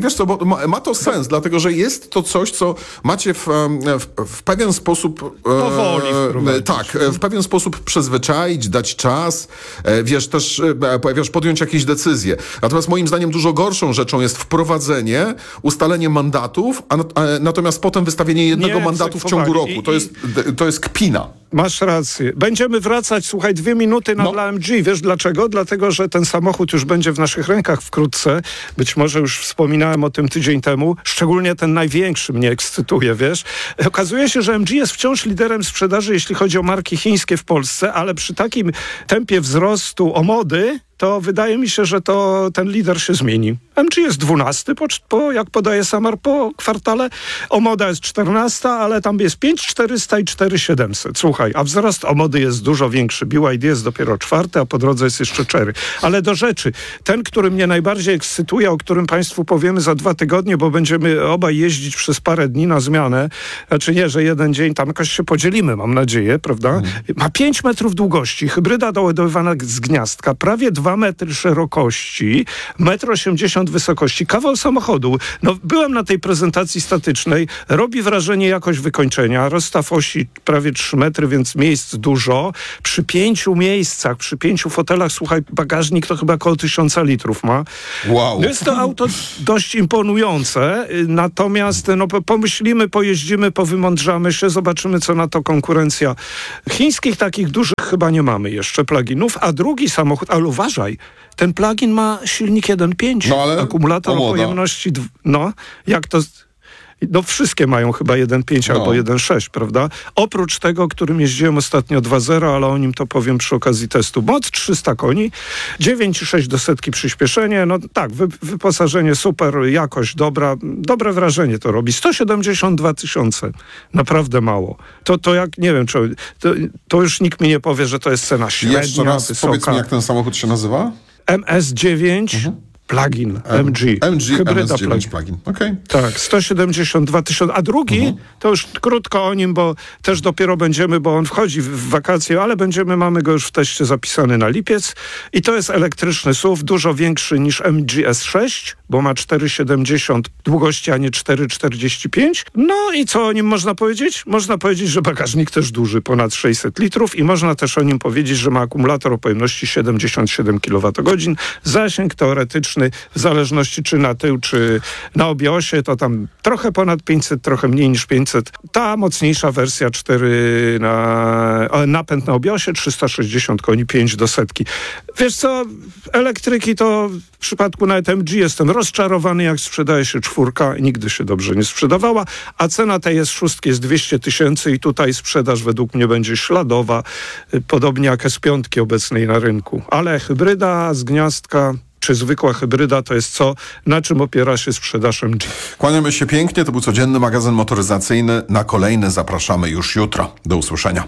wiesz co, bo ma, ma to sens, dlatego że jest to coś, co macie w, w, w pewien sposób... Powoli e, tak, w pewien sposób przyzwyczaić, dać czas, e, wiesz, też e, wiesz, podjąć jakieś decyzje. Natomiast moim zdaniem dużo gorszą rzeczą jest wprowadzenie, ustalenie mandatów, a, a natomiast potem wystawienie jednego Nie, mandatu w ciągu roku. I, to, jest, to jest kpina. Masz rację. Będziemy wracać, słuchaj, dwie minuty na No. dla M G. Wiesz dlaczego? Dlatego, że ten samochód już będzie w naszych rękach wkrótce. Być może już wspominałem o tym tydzień temu. Szczególnie ten największy mnie ekscytuje, wiesz. Okazuje się, że M G jest wciąż liderem sprzedaży, jeśli chodzi o marki chińskie w Polsce, ale przy takim tempie wzrostu Omody, to wydaje mi się, że to ten lider się zmieni. M G jest dwunasty, po, po, jak podaje Samar, po kwartale. Omoda jest czternasta, ale tam jest pięć tysięcy czterysta i cztery tysiące siedemset. Słuchaj, a wzrost Omody jest dużo większy. B Y D jest dopiero czwarty, a po drodze jest jeszcze Chery. Ale do rzeczy. Ten, który mnie najbardziej ekscytuje, o którym Państwu powiemy za dwa tygodnie, bo będziemy obaj jeździć przez parę dni na zmianę. Znaczy nie, że jeden dzień tam jakoś się podzielimy, mam nadzieję, prawda? Mm. Ma pięć metrów długości, hybryda doładowywana z gniazdka, prawie dwa metry szerokości, metr osiemdziesiąt wysokości, kawał samochodu. No, byłem na tej prezentacji statycznej, robi wrażenie jakość wykończenia, rozstaw osi prawie trzy metry, więc miejsc dużo. Przy pięciu miejscach, przy pięciu fotelach, słuchaj, bagażnik to chyba około tysiąca litrów ma. Wow. Jest to auto dość imponujące, natomiast no, pomyślimy, pojeździmy, powymądrzamy się, zobaczymy, co na to konkurencja. Chińskich takich dużych chyba nie mamy jeszcze pluginów, a drugi samochód, ale uważaj, ten plugin ma silnik jeden przecinek pięć, no, ale akumulator o pojemności, dw- no, jak to... No wszystkie mają chyba jeden przecinek pięć no. albo jeden przecinek sześć, prawda? Oprócz tego, którym jeździłem ostatnio dwa zero, ale o nim to powiem przy okazji testu. Moc trzysta koni, dziewięć przecinek sześć do setki przyspieszenie, no tak, wy, wyposażenie super, jakość dobra, dobre wrażenie to robi. sto siedemdziesiąt dwa tysiące, naprawdę mało. To, to jak, nie wiem, czy, to, to już nikt mi nie powie, że to jest cena średnia, Jeszcze raz wysoka. powiedz mi, jak ten samochód się nazywa? M S dziewięć mhm. Plug-in, M G. M G, Hybryda M S dziewięć plug-in. plug-in. Okay. Tak, sto siedemdziesiąt dwa tysiące. A drugi, mhm. to już krótko o nim, bo też dopiero będziemy, bo on wchodzi w, w wakacje, ale będziemy, mamy go już w teście zapisany na lipiec. I to jest elektryczny S U V, dużo większy niż M G S sześć, bo ma cztery siedemdziesiąt długości, a nie cztery czterdzieści pięć. No i co o nim można powiedzieć? Można powiedzieć, że bagażnik też duży, ponad sześćset litrów i można też o nim powiedzieć, że ma akumulator o pojemności siedemdziesiąt siedem kilowatogodzin. Zasięg teoretyczny, w zależności czy na tył, czy na obie osie, to tam trochę ponad pięćset, trochę mniej niż pięćset. Ta mocniejsza wersja cztery na napęd na obie osie, trzysta sześćdziesiąt koni, pięć do setki. Wiesz co, elektryki to w przypadku nawet M G jestem rozczarowany, jak sprzedaje się czwórka, nigdy się dobrze nie sprzedawała, a cena tej jest szóstki jest dwieście tysięcy i tutaj sprzedaż według mnie będzie śladowa, podobnie jak S pięć obecnej na rynku. Ale hybryda z gniazdka czy zwykła hybryda to jest co, na czym opiera się sprzedaż M G. Kłaniamy się pięknie, to był codzienny magazyn motoryzacyjny. Na kolejny zapraszamy już jutro. Do usłyszenia.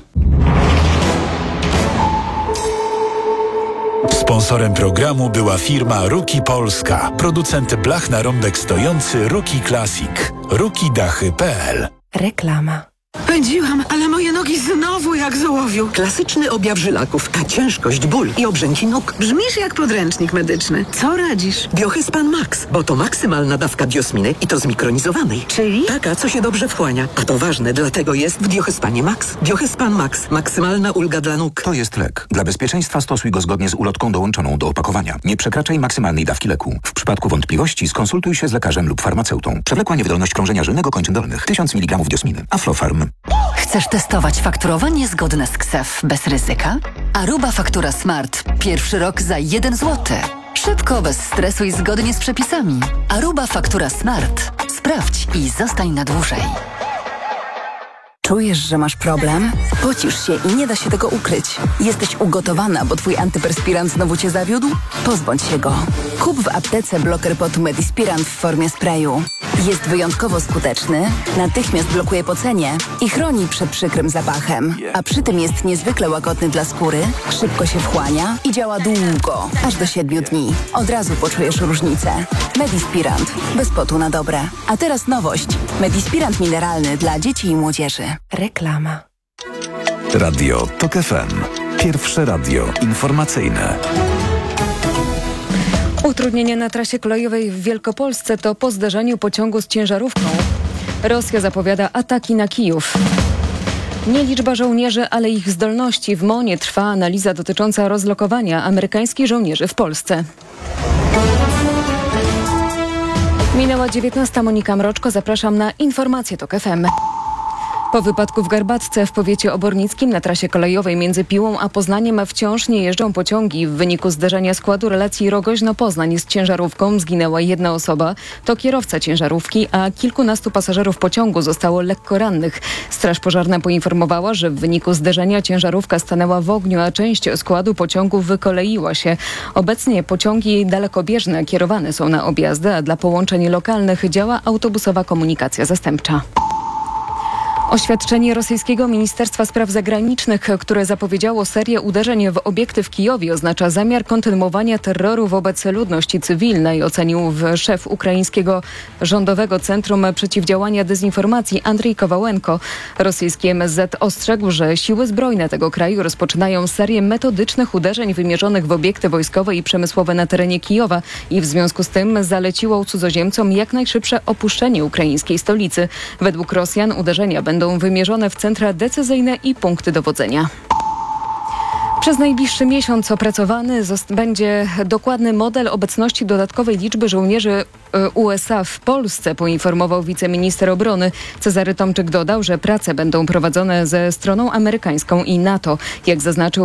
Sponsorem programu była firma Ruki Polska, producent blach na rąbek stojący Ruki Classic. ruki dachy kropka p l. Reklama. Pędziłam, ale moje nogi znowu jak z ołowiu. Klasyczny objaw żylaków, ta ciężkość, ból i obrzęki nóg. Brzmisz jak podręcznik medyczny. Co radzisz? Biohyspan Max, bo to maksymalna dawka diosminy i to zmikronizowanej. Czyli? Taka, co się dobrze wchłania. A to ważne, dlatego jest w Biohyspanie Max. Biohyspan Max, maksymalna ulga dla nóg. To jest lek. Dla bezpieczeństwa stosuj go zgodnie z ulotką dołączoną do opakowania. Nie przekraczaj maksymalnej dawki leku. W przypadku wątpliwości skonsultuj się z lekarzem lub farmaceutą. Przewlekła niewydolność krążenia żylnego kończyn dolnych. tysiąc miligramów diosminy. Aflofarm. Chcesz testować fakturowanie zgodne z K S E F bez ryzyka? Aruba Faktura Smart. Pierwszy rok za jeden złoty. Szybko, bez stresu i zgodnie z przepisami. Aruba Faktura Smart. Sprawdź i zostań na dłużej. Czujesz, że masz problem? Pocisz się i nie da się tego ukryć. Jesteś ugotowana, bo twój antyperspirant znowu cię zawiódł? Pozbądź się go. Kup w aptece bloker potu Medispirant w formie sprayu. Jest wyjątkowo skuteczny, natychmiast blokuje pocenie i chroni przed przykrym zapachem. A przy tym jest niezwykle łagodny dla skóry, szybko się wchłania i działa długo, aż do siedmiu dni. Od razu poczujesz różnicę. Medispirant. Bez potu na dobre. A teraz nowość. Medispirant mineralny dla dzieci i młodzieży. Reklama. Radio Tok F M. Pierwsze radio informacyjne. Utrudnienie na trasie kolejowej w Wielkopolsce to po zderzeniu pociągu z ciężarówką. Rosja zapowiada ataki na Kijów. Nie liczba żołnierzy, ale ich zdolności. W MON-ie trwa analiza dotycząca rozlokowania amerykańskich żołnierzy w Polsce. Minęła dziewiętnasta. Monika Mroczko. Zapraszam na informacje TOK F M. Po wypadku w Garbatce w powiecie obornickim na trasie kolejowej między Piłą a Poznaniem wciąż nie jeżdżą pociągi. W wyniku zderzenia składu relacji Rogoźno-Poznań z ciężarówką zginęła jedna osoba. To kierowca ciężarówki, a kilkunastu pasażerów pociągu zostało lekko rannych. Straż pożarna poinformowała, że w wyniku zderzenia ciężarówka stanęła w ogniu, a część składu pociągu wykoleiła się. Obecnie pociągi dalekobieżne kierowane są na objazdy, a dla połączeń lokalnych działa autobusowa komunikacja zastępcza. Oświadczenie rosyjskiego Ministerstwa Spraw Zagranicznych, które zapowiedziało serię uderzeń w obiekty w Kijowie, oznacza zamiar kontynuowania terroru wobec ludności cywilnej, ocenił szef ukraińskiego Rządowego Centrum Przeciwdziałania Dezinformacji Andrzej Kowałenko. Rosyjski M S Z ostrzegł, że siły zbrojne tego kraju rozpoczynają serię metodycznych uderzeń wymierzonych w obiekty wojskowe i przemysłowe na terenie Kijowa i w związku z tym zaleciło cudzoziemcom jak najszybsze opuszczenie ukraińskiej stolicy. Według Rosjan uderzenia będą Będą wymierzone w centra decyzyjne i punkty dowodzenia. Przez najbliższy miesiąc opracowany będzie dokładny model obecności dodatkowej liczby żołnierzy U S A w Polsce, poinformował wiceminister obrony. Cezary Tomczyk dodał, że prace będą prowadzone ze stroną amerykańską i NATO. Jak zaznaczył